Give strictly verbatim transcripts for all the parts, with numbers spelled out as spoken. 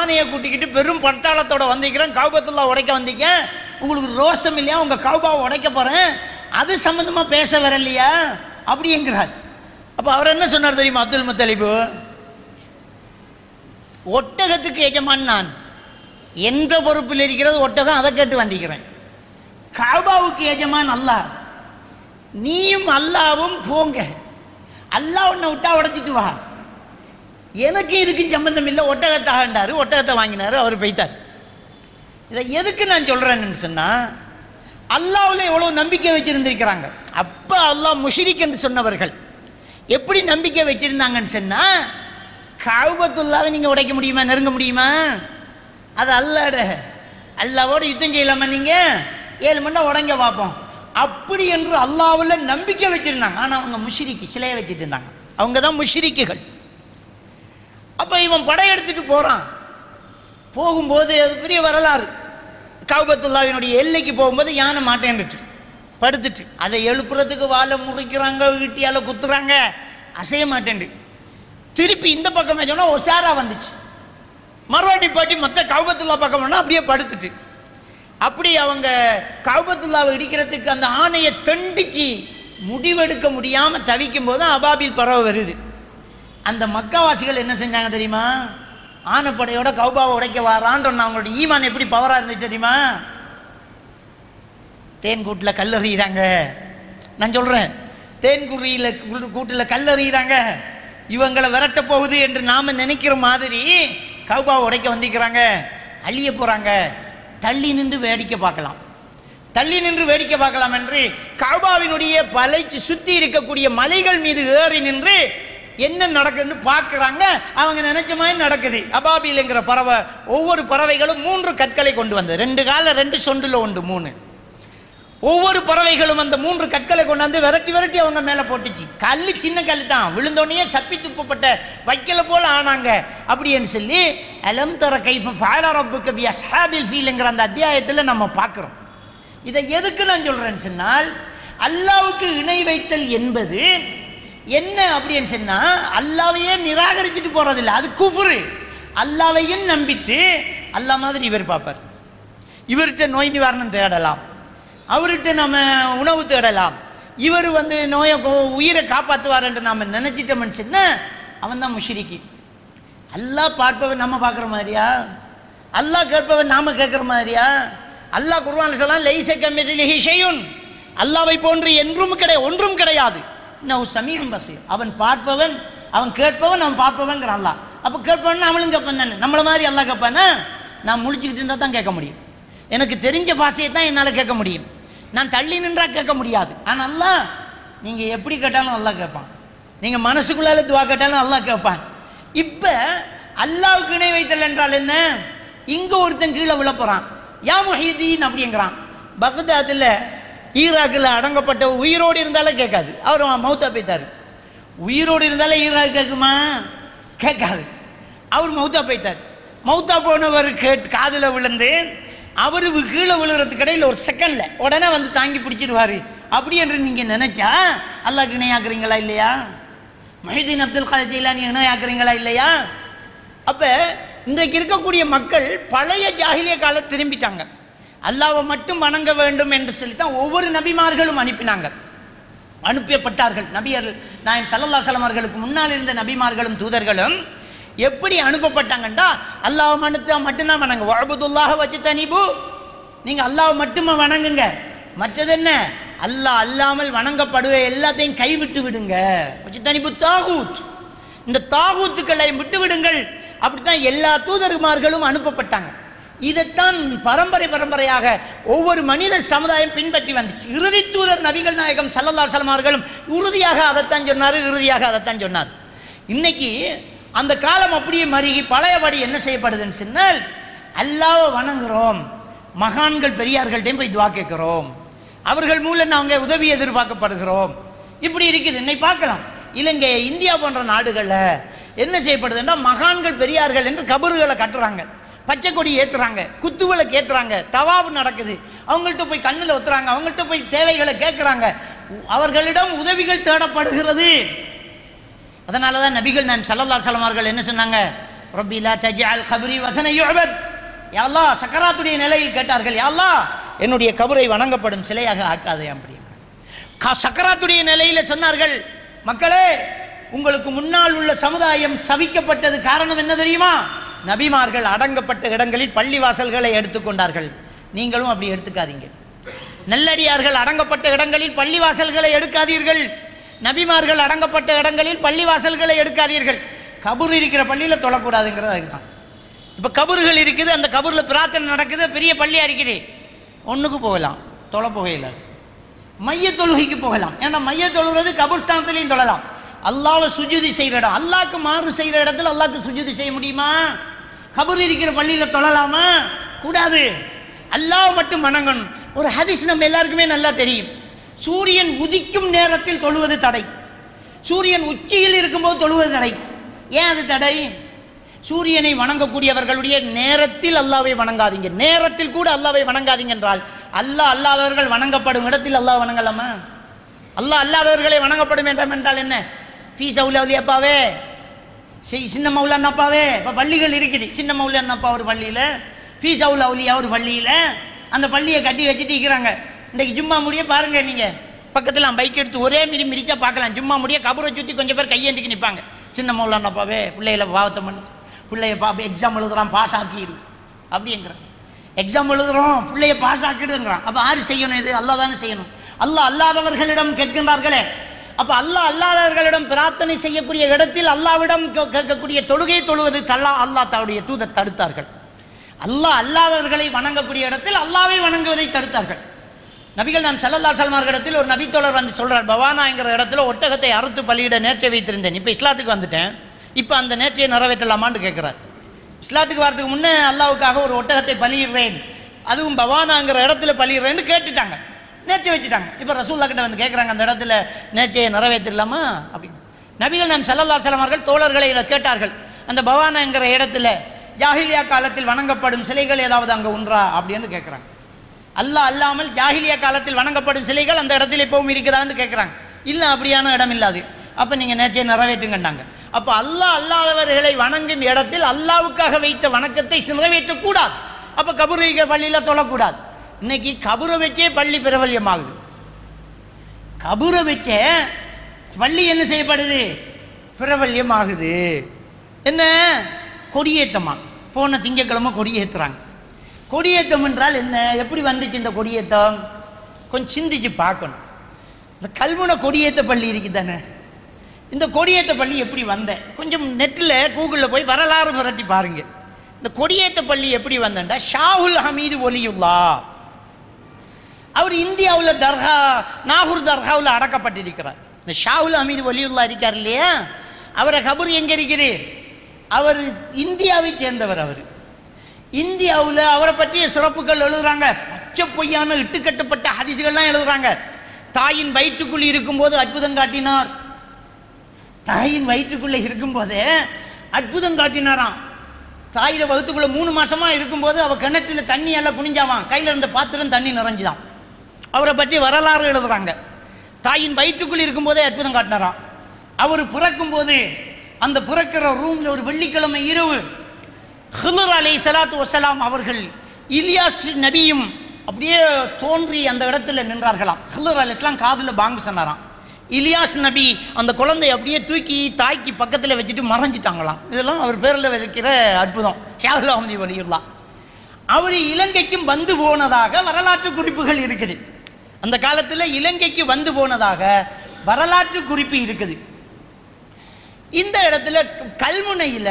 ஆணையை கூட்டிக்கிட்டு பெரும் பட்டாளத்தோட வந்திருக்கிறேன், கௌபத்துல்லா உடைக்க வந்தீங்க, உங்களுக்கு ரோஷம் இல்லையா, உங்கள் கௌபாவை உடைக்க போகிறேன், அது சம்மந்தமாக பேச வரலையா அப்படிங்கிறார். அப்போ அவர் என்ன சொன்னார் தெரியுமா அப்துல் முத்தலிபு? ஒட்டகத்துக்கு எஜமான் நான், என்ற பொறுப்பில் இருக்கிறது ஒட்டகம், அதை கேட்டு வந்திருக்கிறேன். கௌபாவுக்கு எஜமான் அல்லாஹ், நீயும் அல்லாவும் போங்க, அல்லாஹ் உன்னை விட்டா உடைச்சிட்டு வா, எனக்கு இதுக்கும் சம்பந்தம் இல்லை, ஒட்டகத்தாகண்டாரு, ஒட்டகத்தை வாங்கினாரு, அவர் போய்த்தார். இதை எதுக்கு நான் சொல்கிறேன்னு சொன்னால், அல்லாஹ்வில் எவ்வளோ நம்பிக்கை வச்சுருந்துருக்கிறாங்க. அப்போ அல்லாஹ் முஷ்ரிக் என்று சொன்னவர்கள் எப்படி நம்பிக்கை வச்சுருந்தாங்கன்னு சொன்னால், கஅபத்துல்லாவை நீங்கள் உடைக்க முடியுமா, நெருங்க முடியுமா? அது அல்லாட, அல்லாவோட யுத்தம் செய்யலாமா, நீங்கள் ஏழு மணி நேரம் உடைங்க பார்ப்போம் அப்படி என்று அல்லாஹ்வில் நம்பிக்கை வச்சுருந்தாங்க. ஆனால் அவங்க முஷ்ரிக்கு, சிலையை வச்சுட்டு இருந்தாங்க, அவங்க தான் முஷ்ரிக்குகள். அப்போ இவன் படையெடுத்துட்டு போகிறான். போகும்போது அது பெரிய வரலாறு. கஅபத்துல்லாவினுடைய எல்லைக்கு போகும்போது யானை மாட்டேன்னுட்டு படுத்துட்டு, அதை எழுப்புறதுக்கு வாழை முறிக்கிறாங்க, வீட்டியால் குத்துறாங்க, அசைய மாட்டேன். திருப்பி இந்த பக்கம் சொன்னால் ஒசாரா வந்துச்சு, மறுவாடி பாட்டி மொத்த கஅபத்துல்லா பக்கம் வேணா அப்படியே படுத்துட்டு, அப்படி அவங்க கஅபத்துல்லாவை இடிக்கிறதுக்கு அந்த ஆணையை தண்டிச்சு முடிவெடுக்க முடியாமல் தவிக்கும் போது அபாபில் பறவை வருது. அந்த மக்காவாசிகள் என்ன செஞ்சாங்க தெரியுமா? ஆனைப்படையோட கௌபாவை உடைக்க வாரான்னு அவங்களோட ஈமான் எப்படி பவராக இருந்துச்சு தெரியுமா? தேன் கூட்டில் கல்லறிகிறாங்க. நான் சொல்கிறேன், தேன் குறியில் கூட்டில் கல்லறிகிறாங்க, இவங்களை விரட்ட போகுது என்று நாம் நினைக்கிற மாதிரி கௌபாவை உடைக்க வந்திருக்கிறாங்க, அழிய போகிறாங்க. தள்ளி நின்று வேடிக்கை பார்க்கலாம், தள்ளி நின்று வேடிக்கை பார்க்கலாம் என்று கஅபாவினுடைய பலைச்சு சுற்றி இருக்கக்கூடிய மலைகள் மீது ஏறி நின்று என்ன நடக்குதுன்னு பார்க்குறாங்க. அவங்க நினைச்ச மாதிரி நடக்குது. அபாபில்ங்கிற பறவை, ஒவ்வொரு பறவைகளும் மூன்று கற்களை கொண்டு வந்தது, ரெண்டு கால ரெண்டு சொண்டில் உண்டு மூணு. ஒவ்வொரு பறவைகளும் அந்த மூன்று கற்களை கொண்டாந்து விரட்டி விரட்டி அவங்க மேலே போட்டுச்சு. கல் சின்ன கல் தான், விழுந்தோடனே சப்பி துப்பப்பட்ட வைக்கல போல ஆனாங்க. அப்படின்னு சொல்லி அலம் தர கைஃப ஃபஅல ரப்புக பி அஸ்ஹாபில் ஃபீல்ங்கிற அந்த அத்தியாயத்தில் நம்ம பார்க்குறோம். இதை எதுக்கு நான் சொல்கிறேன்னு சொன்னால், அல்லாஹ்வுக்கு இணை வைத்தல் என்பது என்ன அப்படின்னு சொன்னால், அல்லாஹ்வையே நிராகரிச்சுட்டு போகிறதில்லை, அது குஃப்ரு. அல்லாஹ்வையும் நம்பிட்டு அல்லாஹ் மாதிரி இவர் பார்ப்பார், இவர்கிட்ட நோய் நிவாரணம் தேடலாம், அவர்கிட்ட நம்ம உணவு தேடலாம், இவர் வந்து நோயை உயிரை காப்பாற்றுவார் என்று நாம் நினச்சிட்டோம்னு சொன்னால் அவன் தான் முஷ்ரிக்கி. அல்லாஹ் பார்ப்பவன் நம்ம பார்க்குற மாதிரியா? அல்லாஹ் கேட்பவன் நாம் கேட்குற மாதிரியா? அல்லாஹ் குர்ஆன்ல சொல்லலாம், லைஸ கமிஸ்லிஹி ஷைஉன், அல்லாஹ்வை போன்று என்றும் கிடையாது, ஒன்றும் கிடையாது. இன்னஹு ஸமீஉன் பஸீர், அவன் பார்ப்பவன், அவன் கேட்பவன், அவன் பார்ப்பவன்ங்கிற அல்லாஹ். அப்போ கேட்பவன் அவளும் கேட்பான் தானே, நம்மளை மாதிரி அல்லாஹ் கேட்பானா? நான் முழிச்சுக்கிட்டு இருந்தால் தான் கேட்க முடியும், எனக்கு தெரிஞ்ச பாஷையை தான் என்னால் கேட்க முடியும், நான் தள்ளி நின்றால் கேட்க முடியாது. ஆனால் அல்லாஹ் நீங்கள் எப்படி கேட்டாலும் அல்லாஹ் கேட்பான், நீங்கள் மனசுக்குள்ளால துவா கேட்டாலும் அல்லாஹ் கேட்பான். இப்போ அல்லாஹ்வுக்கு இணை வைத்தல் என்றால் என்ன? இங்கே ஒருத்தன் கீழே விழப்போகிறான், யா முஹீதீன் அப்படிங்கிறான். பக்தாத்தில் ஈராக்கில் அடங்கப்பட்ட உயிரோடு இருந்தாலும் கேட்காது, அவர் மௌத்தா போய்த்தார். உயிரோடு இருந்தாலும் ஈராக் கேட்குமா? கேட்காது. அவர் மௌத்தா போய்த்தார். மௌத்தா போனவர் கேட் காதில் விழுந்து அவர் கீழே விழுகிறதுக்கு இடையில் ஒரு செகண்டில் உடனே வந்து தாங்கி பிடிச்சிடுவார். அப்படி என்று நீங்கள் நினச்சா அல்லாஹ்க்கு இணையாக்குறீங்களா இல்லையா? முஹிதீன் அப்துல் காதர் ஜீலானி இணையாக்குறீங்களா இல்லையா? அப்போ இன்றைக்கு இருக்கக்கூடிய மக்கள் பழைய ஜாஹிலிய காலத்தை திரும்பிட்டாங்க. அல்லாஹ்வை மட்டும் வணங்க வேண்டும் என்று சொல்லித்தான் ஒவ்வொரு நபிமார்களும் அனுப்பினாங்க, அனுப்பப்பட்டார்கள். நபியர்கள் நாயகம் ஸல்லல்லாஹு அலைஹி வஸல்லம் அவர்களுக்கு முன்னால் இருந்த நபிமார்களும் தூதர்களும் எப்படி அனுப்பப்பட்டாங்கண்டா, அல்லாஹ் மனுத்தா மட்டும்தான் வணங்க, வஅபுதுல்லாஹ வஜ்தனிபு, நீங்கள் அல்லாஹ் மட்டுமே வணங்குங்க, மற்றது என்ன அல்லாஹ் அல்லாமல் வணங்கப்படுவ எல்லாத்தையும் கைவிட்டு விடுங்க. வஜ்தனிபு தாகூத், இந்த தாகூத்துக்களை விட்டு விடுங்கள். அப்படித்தான் எல்லா தூதர்மார்களும் அனுப்பப்பட்டாங்க. இதைத்தான் பரம்பரை பரம்பரையாக ஒவ்வொரு மனிதர் சமுதாயம் பின்பற்றி வந்துச்சு. இறுதி தூதர் நபிகள் நாயகம் ஸல்லல்லாஹு அலைஹி வஸல்லம் அவர்களும் உறுதியாக அதைத்தான் சொன்னார், இறுதியாக அதைத்தான் சொன்னார். இன்னைக்கு அந்த காலம் அப்படியே மருகி பழையபடி என்ன செய்யப்படுதுன்னு சொன்னால், அல்லாஹ்வை வணங்குறோம், மகான்கள் பெரியார்கள்ட்டையும் போய் துவா கேட்குறோம், அவர்கள் மூலம் நாங்கள் உதவி எதிர்பார்க்கப்படுகிறோம். இப்படி இருக்குது. இன்னைக்கு பார்க்கலாம் இலங்கை, இந்தியா போன்ற நாடுகளில் என்ன செய்யப்படுதுன்னா, மகான்கள் பெரியார்கள் என்று கபறுகளை கட்டுறாங்க, பச்சை கொடி ஏற்றுறாங்க, குத்துவிளக்கு ஏற்றுறாங்க, தவாபு நடக்குது, அவங்கள்ட்ட போய் கண்ணில் ஒத்துறாங்க, அவங்கள்ட்ட போய் தேவைகளை கேட்குறாங்க, அவர்களிடம் உதவிகள் தேடப்படுகிறது. அதனால தான் நபிகள் நான் ஸல்லல்லாஹு அலைஹி வஸல்லம் அவர்கள் என்ன சொன்னாங்க, ரப்பி லா தஜ்அல் கப்ரி வஸன யுஅபத். யா அல்லாஹ், சக்கராத்துடைய நிலையில் கேட்டார்கள், யா அல்லாஹ் என்னுடைய கபரை வணங்கப்படும் சிலையாக ஆக்காதே அப்படிங்க. சக்கராத்துடைய நிலையில சொன்னார்கள், மக்களே உங்களுக்கு முன்னால் உள்ள சமுதாயம் சபிக்கப்பட்டது காரணம் என்ன தெரியுமா? நபிமார்கள் அடங்கப்பட்ட இடங்களில் பள்ளிவாசல்களை எடுத்துக்கொண்டார்கள். நீங்களும் அப்படி எடுத்துக்காதீங்க. நல்லடியார்கள் அடங்கப்பட்ட இடங்களில் பள்ளிவாசல்களை எடுக்காதீர்கள். நபிமார்கள் அடங்கப்பட்ட இடங்களில் பள்ளிவாசல்களை எடுக்காதீர்கள். கபூர் இருக்கிற பள்ளியில் தொழக்கூடாதுங்கிறது அதுதான். இப்போ கபூர்கள் இருக்குது, அந்த கபூரில் பிரார்த்தனை நடக்குது, பெரிய பள்ளியாக இருக்குது, ஒன்றுக்கு போகலாம், தொலை போகையில் மைய தொழுகைக்கு போகலாம். ஏன்னா மைய தொழுகிறது கபூர்ஸ்தானத்திலையும் தொழலாம். அல்லாஹ்வை சுஜூதி செய்கிற இடம், அல்லாஹ்க்கு மாறு செய்கிற இடத்துல அல்லாஹ்க்கு சுஜூதி செய்ய முடியுமா? கபூர் இருக்கிற பள்ளியில் தொழலாமா? கூடாது. அல்லாஹ் மட்டும் வணங்கணும். ஒரு ஹதீஸ் நம்ம எல்லாருக்குமே நல்லா தெரியும். சூரியன் உதிக்கும் நேரத்தில் தொழுவது தடை, சூரியன் உச்சியில் இருக்கும்போது தொழுவது தடை. ஏன் அது தடை? சூரியனை வணங்கக்கூடியவர்களுடைய நேரத்தில் அல்லாஹ்வை வணங்காதீங்க, நேரத்தில் கூட அல்லாஹ்வை வணங்காதீங்க என்றால் அல்லாஹ் அல்லாதவர்கள் வணங்கப்படும் இடத்தில் அல்லாஹ் வணங்கலாமா? அல்லாஹ் அல்லாதவர்களை வணங்கப்படும் இடம் என்றால் என்ன? ஃபீஸ் அவுலியாப்பாவே, சின்ன மௌலானாப்பாவே. இப்போ பள்ளிகள் இருக்குது, சின்ன மௌலானாப்பா ஒரு பள்ளியில், ஃபீஸ் அவுலியா ஒரு பள்ளியில், அந்த பள்ளியை கட்டி வச்சுட்டு இருக்கிறாங்க. இன்றைக்கு ஜும்மா முடிய பாருங்க, நீங்கள் பக்கத்தில் பைக் எடுத்து ஒரே மிரி மிரிச்சா பார்க்கலாம். ஜும்மா முடிய கபரை சுற்றி கொஞ்சம் பேர் கையேந்திக்கு நிற்பாங்க. சின்ன மௌலானாப்பாவே, பிள்ளைகளை பாவத்தை பண்ணிச்சு, பிள்ளைய பா எக்ஸாம் எழுதுறான் பாஸ் ஆக்கிடு அப்படிங்கிறான். எக்ஸாம் எழுதுறோம் பிள்ளைய பாஸ் ஆக்கிடுங்கிறான். அப்போ யாரு செய்யணும்? இது அல்லாஹ் தானே செய்யணும். அல்லாஹ் அல்லாதவர்களிடம் கேட்கின்றார்களே. அப்போ அல்லாஹ் அல்லாதவர்களிடம் பிரார்த்தனை செய்யக்கூடிய இடத்தில் அல்லாவிடம் கேட்கக்கூடிய தொழுகை தொழுவது தல்லா அல்லாஹ் தன்னுடைய தூதர் தடுத்தார்கள். அல்லாஹ் அல்லாதவர்களை வணங்கக்கூடிய இடத்தில் அல்லாவை வணங்குவதை தடுத்தார்கள். நபிகள் நாம் ஸல்லல்லாஹு அலைஹி வஸல்லம் இடத்தில் ஒரு நபித்தோழர் வந்து சொல்றார், பவானா என்கிற இடத்துல ஒட்டகத்தை அறுத்து பலியிட நேர்ச்சை வைத்திருந்தேன், இப்போ இஸ்லாத்துக்கு வந்துட்டேன், இப்போ அந்த நேர்ச்சையை நிறைவேற்றலாமான்னு கேட்கிறார். இஸ்லாத்துக்கு வரதுக்கு முன்னே அல்லாவுக்காக ஒரு ஒட்டகத்தை பலியிடுறேன், அதுவும் பவானாங்கிற இடத்துல பலியிடுறேன்னு கேட்டுட்டாங்க, நேர்ச்சை வச்சுட்டாங்க. இப்போ ரசூலுல்லாஹ் கிட்ட வந்து கேட்குறாங்க, அந்த இடத்துல நேர்ச்சையை நிறைவேற்றலாமா அப்படின்னு. நபிகள் நாம் ஸல்லல்லாஹு அலைஹி வஸல்லம் அவர்கள் தோழர்களை கேட்டார்கள், அந்த பவானா என்கிற இடத்துல ஜாஹிலியா காலத்தில் வணங்கப்படும் சிலைகள் ஏதாவது அங்கே உண்டா அப்படின்னு கேட்குறாங்க. அல்லாஹ் அல்லாமல் ஜாஹிலியா காலத்தில் வணங்கப்படும் சிலைகள் அந்த இடத்துல எப்பவும் இருக்குதான்னு கேட்குறாங்க. இல்லை, அப்படியான இடம் இல்லாது. அப்போ நீங்கள் நேர்ச்சையை நிறைவேற்றுங்கன்னாங்க. அப்போ அல்லாஹ் அல்லாதவர்களை வணங்கும் இடத்தில் அல்லாவுக்காக வைத்த வணக்கத்தை நிறைவேற்றக்கூடாது. அப்போ கபூர் வைக்கிற பள்ளியில் தொழக்கூடாது. இன்னைக்கு கபூரை வச்சே பள்ளி பிரபல்யமாகுது. கபூரை வச்சே பள்ளி என்ன செய்யப்படுது? பிரபல்யமாகுது. என்ன? கொடியேற்றமா? போன திங்கக்கிழமை கொடியேற்றுறாங்க. கொடியேற்றம் என்றால் என்ன? எப்படி வந்துச்சு இந்த கொடியேற்றம்? கொஞ்சம் சிந்திச்சு பார்க்கணும். இந்த கல்முனை கொடியேற்ற பள்ளி இருக்குது தானே, இந்த கொடியேற்ற பள்ளி எப்படி வந்த? கொஞ்சம் நெட்டில் கூகுளில் போய் வரலாறு புரட்டி பாருங்க. இந்த கொடியேற்ற பள்ளி எப்படி வந்தா, ஷாஹுல் ஹமீது ஒலியுல்லா அவர் இந்தியாவில் தர்கா நாகூர் தர்காவில் அடக்கப்பட்டிருக்கிறார். இந்த ஷாஹுல் ஹமீது ஒலியுல்லா இருக்கார் இல்லையா, அவரை கபூர் எங்கே இருக்குது? அவர் இந்தியாவை சேர்ந்தவர். அவர் இந்தியாவில் அவரை பற்றிய சிறப்புகள் எழுதுறாங்க. பச்சை பொய்யான இட்டுக்கட்டப்பட்ட ஹதீஸ்கள்லாம் எழுதுறாங்க. தாயின் வயிற்றுக்குள் இருக்கும்போது அற்புதம் காட்டினார், தாயின் வயிற்றுக்குள்ளே இருக்கும்போதே அற்புதம் காட்டினாராம். தாயில வகுத்துக்குள்ள மூணு மாசமா இருக்கும்போது அவ கிணற்றில தண்ணி எல்லாம் குனிஞ்சாவான், கையில் இருந்த பாத்திரம் தண்ணி நிறைஞ்சுதான். அவரை பற்றி வரலாறு எழுதுறாங்க. தாயின் வயிற்றுக்குள் இருக்கும்போதே அற்புதம் காட்டினாராம். அவர் பிறக்கும் போது அந்த பிறக்கிற ரூம்ல ஒரு வெள்ளிக்கிழமை இரவு ஹிலர் அலைஹிஸ்ஸலாத்து வஸ்ஸலாம் அவர்கள் இலியாஸ் நபியும் அப்படியே தோன்றி அந்த இடத்துல நின்றார்களாம். ஹிலர் அலைஹிஸ்ஸலாம் காதுல பாங்கு சொன்னாராம். இலியாஸ் நபி அந்த குழந்தை அப்படியே தூக்கி தாய்க்கு பக்கத்தில் வச்சுட்டு மறைஞ்சிட்டாங்களாம். இதெல்லாம் அவர் பேரில் வைக்கிற அற்புதம். ஷாஹுல் ஹமீது வலியுல்லா அவர் இலங்கைக்கும் வந்து போனதாக வரலாற்று குறிப்புகள் இருக்குது. அந்த காலத்தில் இலங்கைக்கு வந்து போனதாக வரலாற்று குறிப்பு இருக்குது. இந்த இடத்துல கல்முனையில்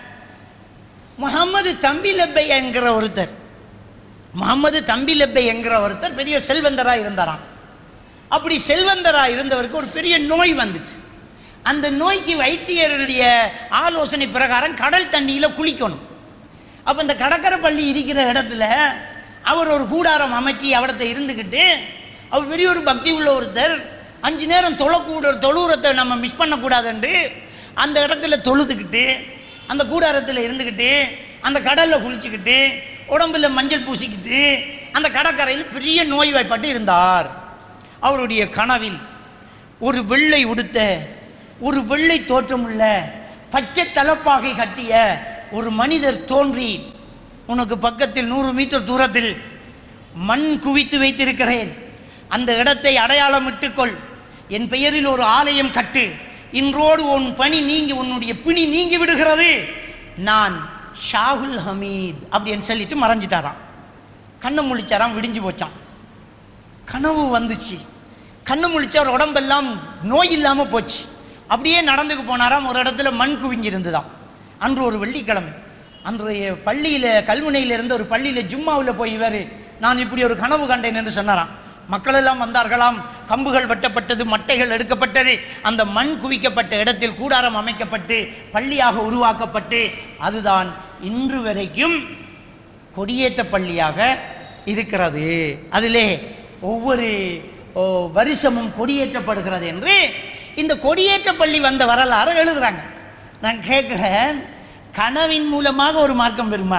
முகமது தம்பி லெப்பை என்கிற ஒருத்தர் முகமது தம்பி லெப்பை என்கிற ஒருத்தர் பெரிய செல்வந்தராக இருந்தாராம். அப்படி செல்வந்தராக இருந்தவருக்கு ஒரு பெரிய நோய் வந்துச்சு. அந்த நோய்க்கு வைத்தியருடைய ஆலோசனை பிரகாரம் கடல் தண்ணியில் குளிக்கணும். அப்போ இந்த கடற்கரை பள்ளி இருக்கிற இடத்துல அவர் ஒரு கூடாரம் அமைச்சு அவடத்தை இருந்துக்கிட்டு, அவர் பெரிய ஒரு பக்தி உள்ள ஒருத்தர், அஞ்சு நேரம் தொழக்கூட தொழுறத்தை நம்ம மிஸ் பண்ணக்கூடாதுன்று அந்த இடத்துல தொழுதுக்கிட்டு அந்த கூடாரத்தில் இருந்துக்கிட்டு அந்த கடலில் குளிச்சுக்கிட்டு உடம்புல மஞ்சள் பூசிக்கிட்டு அந்த கடற்கரையில் பெரிய நோய்வாய்ப்பட்டு இருந்தார். அவருடைய கனவில் ஒரு வெள்ளை உடுத்த, ஒரு வெள்ளை தோற்றமுள்ள, பச்சை தலப்பாகை கட்டிய ஒரு மனிதர் தோன்றி உனக்கு பக்கத்தில் நூறு மீட்டர் தூரத்தில் மண் குவித்து வைத்திருக்கிறேன், அந்த இடத்தை அடையாளமிட்டுக்கொள், என் பெயரில் ஒரு ஆலயம் கட்டு, இன்றோடு உன் பணி நீங்கி உன்னுடைய பிணி நீங்கி விடுகிறது, நான் ஷாகுல் ஹமீத் அப்படின்னு சொல்லிட்டு மறைஞ்சிட்டாராம். கண்ணை முழிச்சாராம், விடிஞ்சு போச்சான். கனவு வந்துச்சு. கண்ணு முழிச்ச அவர் உடம்பெல்லாம் நோய் இல்லாமல் போச்சு. அப்படியே நடந்துக்கு போனாராம். ஒரு இடத்துல மண் குவிஞ்சிருந்துதான். அன்று ஒரு வெள்ளிக்கிழமை. அன்றைய பள்ளியில் கல்முனையில் இருந்த ஒரு பள்ளியில் ஜும்மாவில் போய் இவர் நான் இப்படி ஒரு கனவு கண்டேன் என்று சொன்னாராம். மக்கள் எல்லாம் வந்தார்களாம். கம்புகள் வெட்டப்பட்டது, மட்டைகள் எடுக்கப்பட்டது. அந்த மண் குவிக்கப்பட்ட இடத்தில் கூடாரம் அமைக்கப்பட்டு பள்ளியாக உருவாக்கப்பட்டு அதுதான் இன்று வரைக்கும் கொடியேற்ற பள்ளியாக இருக்கிறது. அதிலே ஒவ்வொரு வருஷமும் கொடியேற்றப்படுகிறது என்று இந்த கொடியேற்ற பள்ளி வந்த வரலாறு எழுதுறாங்க. நான் கேட்கிறேன், கனவின் மூலமாக ஒரு மார்க்கம் பெறுமா?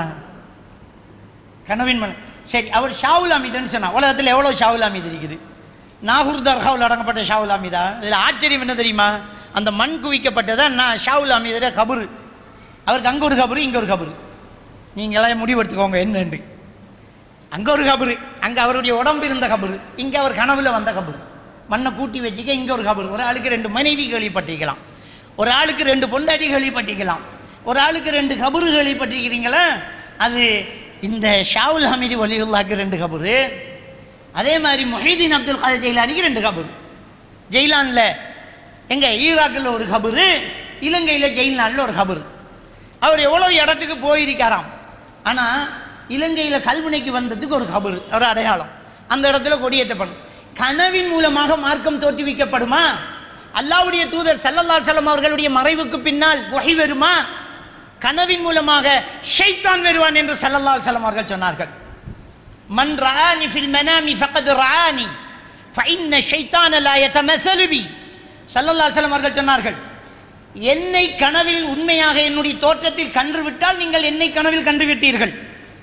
கனவின் மூலம் சரி, அவர் ஷாவுல் அமீதுன்னு சொன்னார். உலகத்தில் எவ்வளோ ஷாவுல் அமீது இருக்குது? நாகூர் தர்காவில் அடங்கப்பட்ட ஷாவுல் அமீதா? இதில் ஆச்சரியம் என்ன தெரியுமா? அந்த மண் குவிக்கப்பட்டதான் நான் ஷாவுல் அமீதுடைய கபரு. அவருக்கு அங்கே ஒரு கபரு, இங்கே ஒரு கபரு. நீங்கள் எல்லாம் முடிவெடுத்துக்கோங்க என்னன்னு. அங்கே ஒரு கபரு, அங்கே அவருடைய உடம்பு இருந்த கபரு, இங்கே அவர் கனவில் வந்த கபரு. மண்ணை கூட்டி வச்சுக்க இங்கே ஒரு கபரு. ஒரு ஆளுக்கு ரெண்டு மனைவி கேள்விப்பட்டிருக்கலாம், ஒரு ஆளுக்கு ரெண்டு பொண்டாட்டி கேள்விப்பட்டிருக்கலாம், ஒரு ஆளுக்கு ரெண்டு கபரு கேள்விப்பட்டிருக்கிறீங்களா? அது இந்த ஷாவுல் ஹமீது வலியுல்லாக்கு ரெண்டு கபரு. அதே மாதிரி முஹீதீன் அப்துல் காதர் ஜெயிலானிக்கு ரெண்டு கபரு. ஜெயிலானில் எங்கே ஈராக்கில் ஒரு கபரு, இலங்கையில் ஜெயிலானில் ஒரு கபரு. அவர் எவ்வளோ இடத்துக்கு போயிருக்காராம். ஆனால் இலங்கையில் கல்முனைக்கு வந்ததுக்கு ஒரு கபரு, ஒரு அடையாளம். அந்த இடத்துல கொடியேற்றப்படும். கனவின் மூலமாக மார்க்கம் தோற்றுவிக்கப்படுமா? அல்லாஹ்வுடைய தூதர் ஸல்லல்லாஹு அலைஹி வஸல்லம் அவர்களுடைய மறைவுக்கு பின்னால் வஹி வருமா? கனவின் மூலமாக ஷைத்தான் வருவான் என்று ஸல்லல்லாஹு அலைஹி வஸல்லம் அவர்கள் சொன்னார்கள். மன் ரஆனி ஃபில் மனாமி ஃபகத் ரஆனி ஃபஇன்ன ஷைத்தான லா யதமஸலு பி. ஸல்லல்லாஹு அலைஹி வஸல்லம் அவர்கள் சொன்னார்கள், என்னை கனவில் உண்மையாக என்னுடைய தோற்றத்தில் கண்டு விட்டால் நீங்கள் என்னை கனவில் கண்டு விட்டீர்கள்.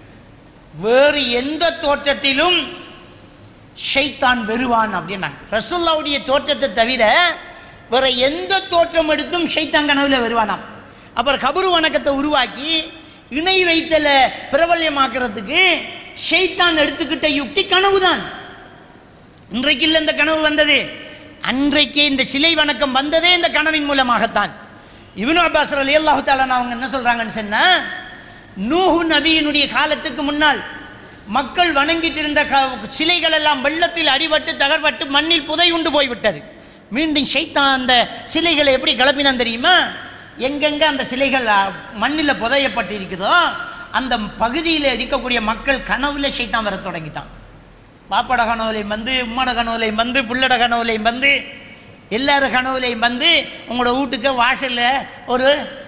வேறு எந்த தோற்றத்திலும் ஷைத்தான் வருவான் அப்படின்னாங்க. ரசூலுல்லாஹ்வுடைய தோற்றத்தை தவிர வேற எந்த தோற்றம் எடுத்தும் ஷைத்தான் கனவில் வருவானாம். அப்புறம் கபரு வணக்கத்தை உருவாக்கி இணை வைத்தல பிரபல்யமாக்குறதுக்கு ஷைத்தான் எடுத்துக்கிட்ட யுக்தி கனவு தான். இன்றைக்கு இல்லை இந்த கனவு வந்தது, அன்றைக்கே இந்த சிலை வணக்கம் வந்ததே இந்த கனவின் மூலமாகத்தான். இப்னு அப்பாஸ் ரலியல்லாஹு தஆலா அவங்க என்ன சொல்றாங்கன்னு சொன்னா, நூஹ் நபியினுடைய காலத்துக்கு முன்னால் மக்கள் வணங்கிட்டு இருந்த சிலைகள் எல்லாம் வெள்ளத்தில் அடிபட்டு தகர்பட்டு மண்ணில் புதை உண்டு போய்விட்டது. மீண்டும் ஷைத்தான் அந்த சிலைகளை எப்படி கிளப்பினான் தெரியுமா? எங்கெங்க அந்த சிலைகள் மண்ணில் புதையப்பட்டு இருக்குதோ அந்த பகுதியில் இருக்கக்கூடிய மக்கள் கனவுல ஷைத்தான் வர தொடங்கிட்டான். பாப்பட கனவுலையும் வந்து, உம்மட கனவுலையும் வந்து, புள்ளட கனவுலையும் வந்து, எல்லாரும் கனவுலையும் வந்து உங்களோட வீட்டுக்கு வாசலில் ஒரு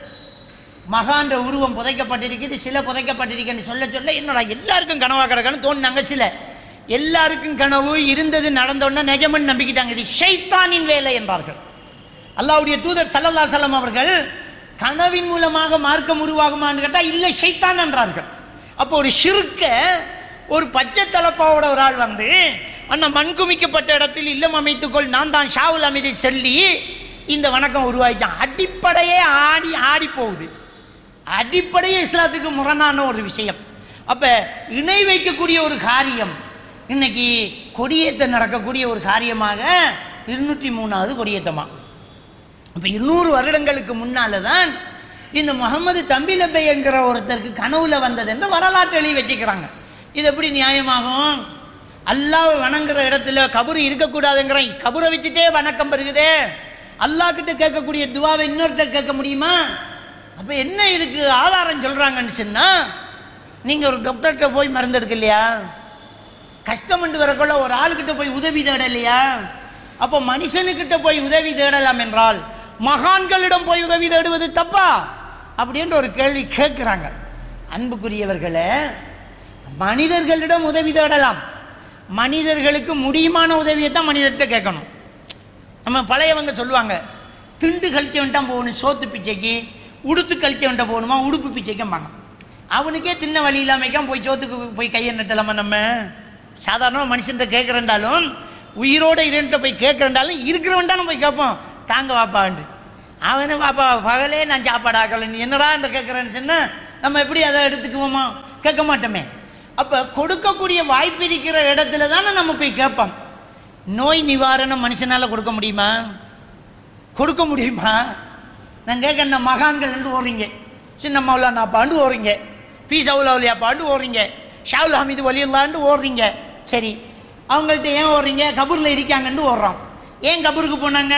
மகான்ற உருவம் புதைக்கப்பட்டிருக்குது, சில புதைக்கப்பட்டிருக்குன்னு சொல்ல சொல்ல என்னடா எல்லாருக்கும் கனவாக கிடக்கன்னு தோணுனாங்க. சில எல்லாருக்கும் கனவு இருந்தது நடந்தோன்னா நிஜமன் நம்பிக்கிட்டாங்க. இது ஷைத்தானின் வேலை என்றார்கள். அல்லாஹ்வுடைய தூதர் ஸல்லல்லாஹு அலைஹி வஸல்லம் அவர்கள் கனவின் மூலமாக மார்க்கம் உருவாகுமான்னு கேட்டால் இல்லை ஷைத்தான் என்றார்கள். அப்போ ஒரு ஷிர்க்க ஒரு பச்சை தலப்பாவோட ஒரு ஆள் வந்து அண்ணா மண்குமிக்கப்பட்ட இடத்தில் இல்லம் அமைத்துக்கொள், நான் தான் ஷாவுல் அமீதை சொல்லி இந்த வணக்கம் உருவாயிச்சான். அடிப்படையே ஆடி ஆடி போகுது. அடிப்படையே இஸ்லாத்துக்கு முரணான ஒரு விஷயம். அப்போ இணை வைக்கக்கூடிய ஒரு காரியம் இன்னைக்கு கொடியேற்ற நடக்கக்கூடிய ஒரு காரியமாக இருநூற்றி மூணாவது கொடியேற்றமா. இப்போ இருநூறு வருடங்களுக்கு முன்னால தான் இந்த முகமது தம்பி லப்பை என்கிற ஒருத்தருக்கு கனவுல வந்தது என்று வரலாற்று எழுதி வச்சுக்கிறாங்க. இது எப்படி நியாயமாகும்? அல்லாஹ் வணங்குற இடத்துல கபரு இருக்கக்கூடாதுங்கிற கபரை வச்சுட்டே வணக்கம் பெறுகுதே. அல்லாஹ் கிட்ட கேட்கக்கூடிய துவாவை இன்னொருத்தர் கேட்க முடியுமா? அப்போ என்ன இதுக்கு ஆதாரம் சொல்கிறாங்கன்னு சொன்னால், நீங்கள் ஒரு டாக்டர்கிட்ட போய் மருந்து எடுக்க இல்லையா? கஷ்டமண்டு வரக்குள்ள ஒரு ஆளுக்கிட்ட போய் உதவி தேடலையா? அப்போ மனுஷனுக்கிட்ட போய் உதவி தேடலாம் என்றால் மகான்களிடம் போய் உதவி தேடுவது தப்பா அப்படின்ற ஒரு கேள்வி கேட்குறாங்க. அன்புக்குரியவர்களே, மனிதர்களிடம் உதவி தேடலாம். மனிதர்களுக்கு முடியுமான உதவியை தான் மனிதர்கிட்ட கேட்கணும். நம்ம பழையவங்க சொல்லுவாங்க, திண்டு கழிச்சவன்ட்டான் போகணும் சோத்து பிச்சைக்கு, உடுத்து கழிச்சவன்ட்ட போகணுமா உடுப்பு பிச்சைக்கும்பாங்க. அவனுக்கே தின்ன வழி இல்லாமைக்கான் போய் சோத்துக்கு போய் கையை நட்டலாமா? நம்ம சாதாரணமாக மனுஷன்கிட்ட கேட்குறேன்டாலும், உயிரோடு இருன்ட்ட போய் கேட்குறேன்டாலும் இருக்கிறவன்டாலும் போய் கேட்போம், தாங்க வாப்பாண்டு. அவனு வாப்பா பகலே நான் சாப்பாடு ஆக்கலை, நீ என்னடா என்று கேட்குறேன்னு சொன்னால் நம்ம எப்படி அதை எடுத்துக்குவோமா? கேட்க மாட்டோமே. அப்போ கொடுக்கக்கூடிய வாய்ப்பு இருக்கிற இடத்துல தானே நம்ம போய் கேட்போம். நோய் நிவாரணம் மனுஷனால் கொடுக்க முடியுமா? கொடுக்க முடியுமா? நான் கேட்க, இந்த மகான்கள் ரெண்டு ஓடுறீங்க, சின்ன மௌலானா பாண்டு ஓடுறீங்க, பி சவுலாவுலியா பாண்டு ஓடுறீங்க, ஷாவுல் ஹமீது வலியுல்லாண்டு ஓடுறீங்க. சரி, அவங்கள்ட்ட ஏன் ஓடுறீங்க? கபூரில் இடிக்காங்கன்னு ஓடுறோம். ஏன் கபூருக்கு போனாங்க?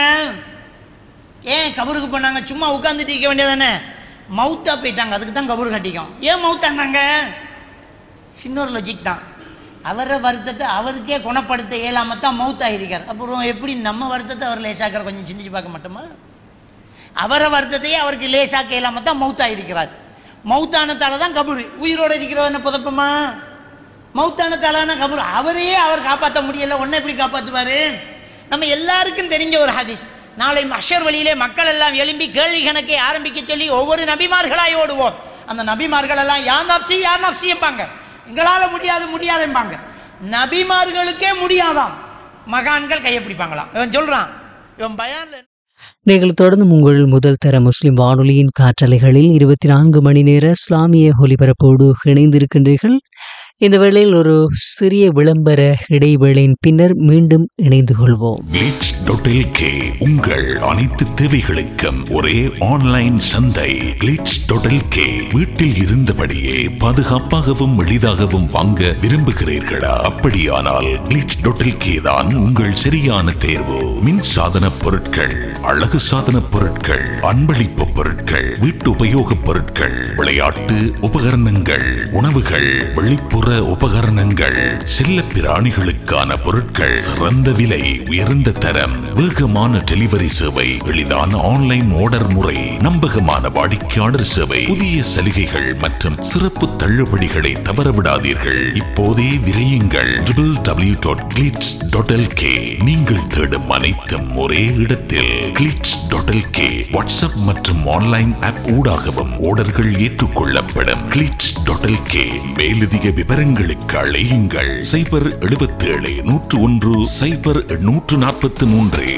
ஏன் கபூருக்கு போனாங்க? சும்மா உட்காந்துட்டு இருக்க வேண்டியதானே? மவுத்தா போயிட்டாங்க, அதுக்கு தான் கபூர் கட்டிக்கும். ஏன் மவுத்தானாங்க? சின்ன ஒரு லாஜிக் தான். அவரை வருத்தத்தை அவருக்கே குணப்படுத்த இயலாம தான் மவுத்தாகிருக்கார். அப்புறம் எப்படி நம்ம வருத்தத்தை அவர் லேசாக்கிற? கொஞ்சம் சிந்திச்சு பார்க்க மாட்டோமா? அவரை வருத்தத்தையே அவருக்கு லேசாக்க இயலாம தான் மவுத்தாகிருக்கிறார். மவுத்தானத்தால தான் கபூர். உயிரோடு இருக்கிறவன புதப்பமா? மவுத்தானத்தாலான கபூர். அவரையே அவர் காப்பாற்ற முடியல, ஒன்றை எப்படி காப்பாற்றுவார்? நம்ம எல்லாருக்கும் தெரிஞ்ச ஒரு ஹதீஸ். நாளை மஹ்ஷர் வழியிலே மக்கள் எல்லாம் எழும்பி கேள்வி கணக்கை ஆரம்பிக்க சொல்லி ஒவ்வொரு நபிமார்களாய் ஓடுவோம். அந்த நபிமார்கள் எல்லாம் யா நப்சி யா நப்சி எம்பாங்க. எங்களால் முடியாது முடியாது எம்பாங்க. நபிமார்களுக்கே முடியாதாம், மகான்கள் கையை பிடிப்பாங்களாம். இவன் சொல்றான், இவன் பயான்ல. நீங்கள் தொடர்ந்து உங்கள் முதல் தர முஸ்லிம் வானொலியின் காற்றலைகளில் இருபத்தி நான்கு மணி நேர இஸ்லாமிய ஒலிபரப்போடு இணைந்திருக்கின்றீர்கள். இந்த வேளையில் ஒரு சிறிய விளம்பர இடைவேளையின் பின்னர் மீண்டும் இணைந்து கொள்வோம். கிளிட்ஸ் டாட் எல் கே உங்கள் அனைத்து தேவைகளுக்கும் ஒரே ஆன்லைன் சந்தை. கிளிட்ஸ் டாட் எல் கே வீட்டில் இருந்தபடியே பாதுகாப்பாகவும் எளிதாகவும் வாங்க விரும்புகிறீர்களா? அப்படியானால் கிளிட்ஸ் டாட் எல் கே தான் உங்கள் சரியான தேர்வு. மின் சாதன பொருட்கள், அழகு சாதன பொருட்கள், அன்பளிப்பு பொருட்கள், வீட்டு உபயோக பொருட்கள், விளையாட்டு உபகரணங்கள், உணவுகள், வெளிப்புற உபகரணங்கள், செல்ல பிராணிகளுக்கான பொருட்கள், சிறந்த விலை, உயர்ந்த தரம், வேகமான டெலிவரி சேவை, எளிதான ஆன்லைன் ஆர்டர் முறை, நம்பகமான வாடிக்கையாளர் சேவை, புதிய சலுகைகள் மற்றும் சிறப்பு தள்ளுபடிகளை தவறவிடாதீர்கள். இப்போதே விரையுங்கள். W W W dot glitz dot L K. நீங்கள் தேடும் அனைத்தும் ஒரே இடத்தில். Glitz dot L K WhatsApp மற்றும் ஆன்லைன் ஆப் ஊடாகவும் ஆர்டர்கள் ஏற்றுக்கொள்ளப்படும். Glitz dot L K. மேலதிக விவரங்களுக்கு அழையுங்கள் சைபர் எழுபத்தி ஏழு நூற்று ஒன்று சைபர் நூற்று நாற்பத்தி மூன்று.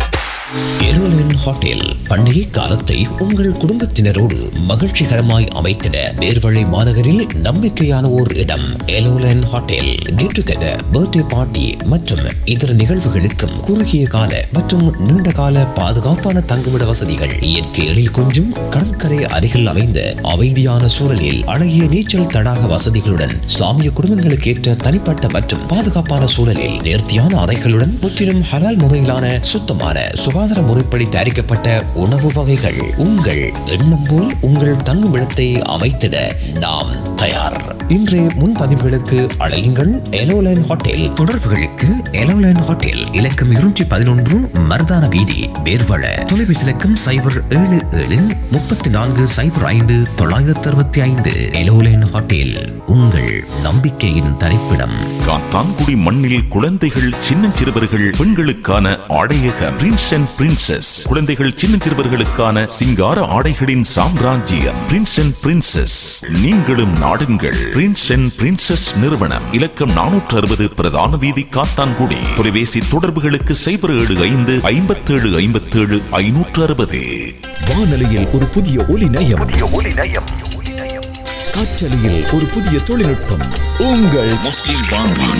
எலோலன் ஹோட்டல் பண்டிகை காலத்தை உங்கள் குடும்பத்தினரோடு மகிழ்ச்சிகரமாய் அமைத்திட நேர்வழி மாநகரில் நம்பிக்கையான ஓர் இடம். எலோலன் hotel get together, birthday party மற்றும் இதர நிகழ்வுகளுக்கும் குறுகிய கால மற்றும் நீண்ட கால பாதுகாப்பான தங்குமிட வசதிகள், இயற்கை எழில் கொஞ்சம் கடற்கரை அருகில் அமைந்த அமைதியான சூழலில் அழகிய நீச்சல் தடாக வசதிகளுடன், இஸ்லாமிய குடும்பங்களுக்கு ஏற்ற தனிப்பட்ட மற்றும் பாதுகாப்பான சூழலில் நேர்த்தியான அறைகளுடன், முற்றிலும் ஹலால் முறையிலான சுத்தமான சுகாதார முறைப்படி தயாரிக்கப்பட்ட உணவு வகைகள். உங்கள் எண்ணம் போல் உங்கள் தங்குமிடத்தை அமைத்திட நாம் தயார். இன்றைய முன்பதிவுகளுக்கு அழையுங்கள் எலோலைன் ஹோட்டல். தொடர்புகளுக்கு எலோலைன் ஹோட்டல் இலக்கம் இருநூற்றி பதினொன்று மருதான வீதி, வேர்வள. தொலைபேசி இலக்கம் சைபர் ஏழு ஏழு முப்பத்தி நான்கு சைபர் ஐந்து தொள்ளாயிரத்தி அறுபத்தி ஐந்து. எலோலைன் ஹோட்டல் உங்கள் நம்பிக்கையின் தரிப்பிடம். காத்தான்குடி மண்ணில் குழந்தைகள், சின்னஞ்சிறுவர்கள், பெண்களுக்கான ஆடையகம் பிரின்ஸ் அண்ட் பிரின்சஸ். குழந்தைகள், சின்னஞ்சிறுவர்களுக்கான சிங்கார ஆடைகளின் சாம்ராஜ்யம் பிரின்ஸ் அண்ட் பிரின்சஸ். நீங்களும் நாடுங்கள் பிரின்ஸ் அண்ட் பிரின்சஸ் நிறுவனம். இலக்கம் நானூற்று அறுபது பிரதான வீதி, காத்தான்குடி. தொலைபேசி தொடர்புகளுக்கு சைபர் ஏழு ஐந்து ஐம்பத்தி ஏழு ஐம்பத்தி ஏழு ஐநூற்று அறுபது. வானொலியில் ஒரு புதிய ஒலி நயம், காற்றலையில் ஒரு புதிய தொழில்நுட்பம். உங்கள் முஸ்லிம் வானொலி.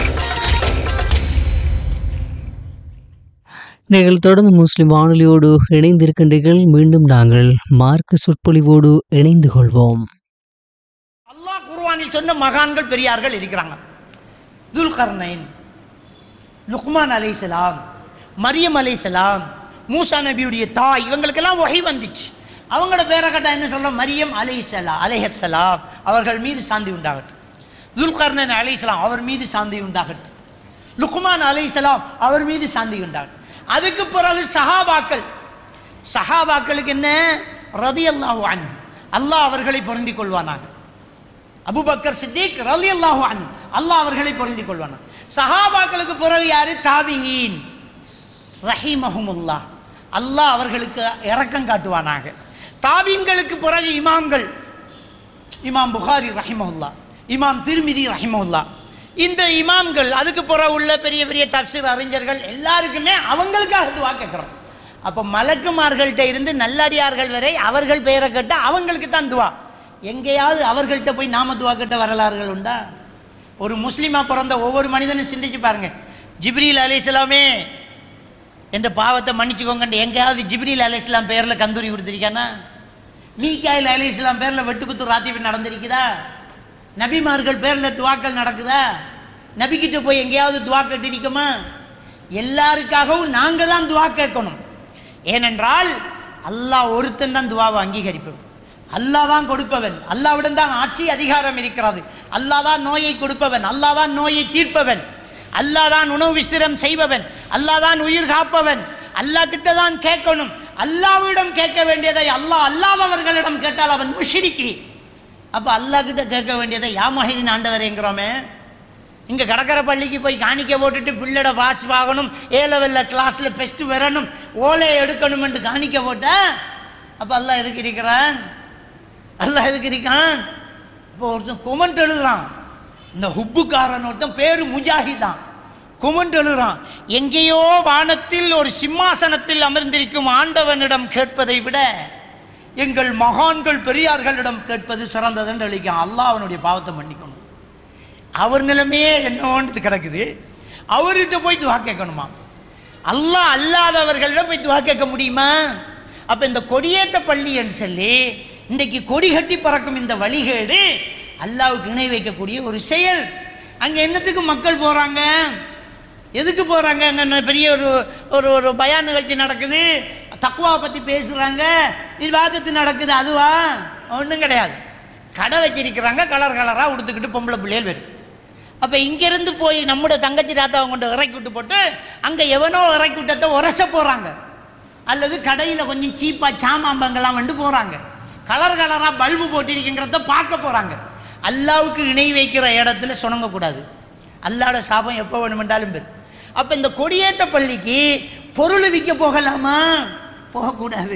நீங்கள் தொடர்ந்து முஸ்லிம் வானொலியோடு இணைந்திருக்கின்றீர்கள். மீண்டும் நாங்கள் மார்க்க சொற்பொழிவோடு இணைந்து கொள்வோம். அல்லாஹ் குர்ஆனில் சொன்ன மகான்கள் பெரியார்கள் இருக்கிறாங்க. துல்கர்னைன், லுக்மான் அலைஹிஸ்ஸலாம், மரியம் அலைஹிஸ்ஸலாம், மூசா நபியுடைய தாய், இவங்களுக்கெல்லாம் வஹி வந்துச்சு. அவங்களோட பேரை கேட்டா என்ன சொல்ல? மரியம் அலைஹிஸ்ஸலாம் அலைஹிஸ்ஸலாம் அவர்கள் மீது சாந்தி உண்டாகட்டும். துல்கர்னைன் அலைஹிஸ்ஸலாம் அவர் மீது சாந்தி உண்டாகட்டும். லுக்மான் அலைஹிஸ்ஸலாம் அவர் மீது சாந்தி உண்டாகட்டும். அதுக்கு பிறகு சஹாபாக்கள், சஹாபாக்களுக்கு என்ன? ரலியல்லாஹு அன்ஹு, அல்லாஹ் அவர்களை பொருந்திக் கொள்வானாக. அபூபக்கர் சித்திக் ரலியல்லாஹு அன்ஹு, அல்லாஹ் அவர்களை பொருந்திக் கொள்வானாக. சஹாபாக்களுக்கு பிறகு யாரு? தாபிஈன் ரஹிமஹுமுல்லாஹ், அல்லாஹ் அவர்களுக்கு இரக்கம் காட்டுவானாக. தாபீன்களுக்கு பிறகு இமாம்கள், இமாம் புகாரி ரஹிமஹுல்லாஹ், இமாம் திர்மிதி ரஹிமஹுல்லாஹ். இந்த இமாம்கள், அதுக்கு பிறகு உள்ள பெரிய பெரிய தஃசீர் அறிஞர்கள் எல்லாருக்குமே அவங்களுக்காக துஆ கேட்கிறோம். அப்போ மலக்குமார்கள்ட்ட இருந்து நல்லடியார்கள் வரை அவர்கள் பெயரை கேட்டால் அவங்களுக்கு தான் துஆ. எங்கேயாவது அவர்கள்ட்ட போய் நாம துவா கேட்ட வரலாறுகள் உண்டா? ஒரு முஸ்லீமா பிறந்த ஒவ்வொரு மனிதனும் சிந்திச்சு பாருங்க. ஜிப்ரீல் அலைஹிஸ்ஸலாமே என்ற பாவத்தை மன்னிச்சுக்கோங்க, எங்கேயாவது ஜிப்ரீல் அலைஹிஸ்ஸலாம் பேரில் கந்தூரி கொடுத்துருக்கானா? மீகாயில் அலைஹிஸ்ஸலாம் பேரில் வெட்டுக்குத்து ராத்திபி நடந்திருக்குதா? நபிமார்கள் பேரில் துவாக்கள் நடக்குதா? நபிக்கிட்ட போய் எங்கேயாவது துவா கேட்டிருக்கோமா? எல்லாருக்காகவும் நாங்கள் தான் துவா கேட்கணும். ஏனென்றால் அல்லாஹ் ஒருத்தன் தான் துவாவை அங்கீகரிப்பவன். அல்லாஹ் தான் கொடுப்பவன். அல்லாஹ்விடம் தான் ஆட்சி அதிகாரம் இருக்கிறது. அல்லாஹ் தான் நோயை கொடுப்பவன். அல்லாஹ் தான் நோயை தீர்ப்பவன். அல்லாஹ் தான் உணவு விஸ்திரம் செய்பவன். அல்லாஹ் தான் உயிர் காப்பவன். அல்லாஹ் கிட்ட தான் கேட்கணும். அல்லாஹ்விடம் கேட்க வேண்டியதை அல்லாஹ் அல்லாதவர்களிடம் கேட்டால் அவன் முஷ்ரிக்கி. அப்போ அல்லாஹ் கிட்ட கேட்க வேண்டியதை யா மஹீதின் ஆண்டவரேங்கிறோமே. இங்கே கடற்கரை பள்ளிக்கு போய் காணிக்க போட்டுட்டு பிள்ளட பாஸ் வாங்கணும், ஏ லெவலில் கிளாஸில் ஃபெஸ்ட்டு வரணும், ஓலையை எடுக்கணும் என்று காணிக்க போட்டா அப்போ அல்லாஹ் எதுக்கு இருக்கிறான்? அல்லாஹ் எதுக்கு இருக்கான்? இப்போ ஒருத்தன் கொமெண்ட் எழுதுறான், இந்த ஹுப்புக்காரன் ஒருத்தன் பேரு முஜாஹிதான், கொமெண்ட் எழுதுறான், எங்கேயோ வானத்தில் ஒரு சிம்மாசனத்தில் அமர்ந்திருக்கும் ஆண்டவனிடம் கேட்பதை விட எங்கள் மகான்கள் பெரியார்களிடம் கேட்பது சிறந்ததுன்னு எழுதிக்கான். அல்லாஹ் அவனுடைய பாவத்தை மன்னிக்கணும். அவர் நிலைமையே என்னோன்றது கிடக்குது, அவர்கிட்ட போய் துவா கேட்கணுமா? அல்லாஹ் அல்லாதவர்களிடம் போய் துவா கேட்க முடியுமா? அப்போ இந்த கொடியேற்ற பள்ளி என்று சொல்லி இன்றைக்கு கொடி கட்டி பறக்கும் இந்த வழிகேடு அல்லாஹ்வுக்கு இணை வைக்கக்கூடிய ஒரு செயல். அங்கே என்னத்துக்கு மக்கள் போகிறாங்க? எதுக்கு போகிறாங்க? அங்கே பெரிய ஒரு ஒரு ஒரு பயான் நிகழ்ச்சி நடக்குது, தக்குவா பற்றி பேசுகிறாங்க, இபாதத்து நடக்குது, அதுவா? ஒன்றும் கிடையாது. கடை வச்சிருக்கிறாங்க, கலர் கலராக உடுத்துக்கிட்டு பொம்பளை பிள்ளைகள் வரும். அப்போ இங்கேருந்து போய் நம்முடைய தங்கச்சி தாத்தாவை கொண்டு இறக்கி விட்டு போட்டு அங்கே எவனோ இறக்கி விட்டத்தை உரச போகிறாங்க, அல்லது கடையில் கொஞ்சம் சீப்பாக சாமாம்பங்கெல்லாம் வந்து போகிறாங்க, கலர் கலராக பல்பு போட்டிருக்குங்கிறத பார்க்க போகிறாங்க. அல்லாவுக்கு இணை வைக்கிற இடத்துல சுணங்கக்கூடாது. அல்லாட சாபம் எப்போ வேணுமென்றாலும் பேர். அப்போ இந்த கொடியேற்ற பள்ளிக்கு பொருள் விற்க போகலாமா? போகக்கூடாது.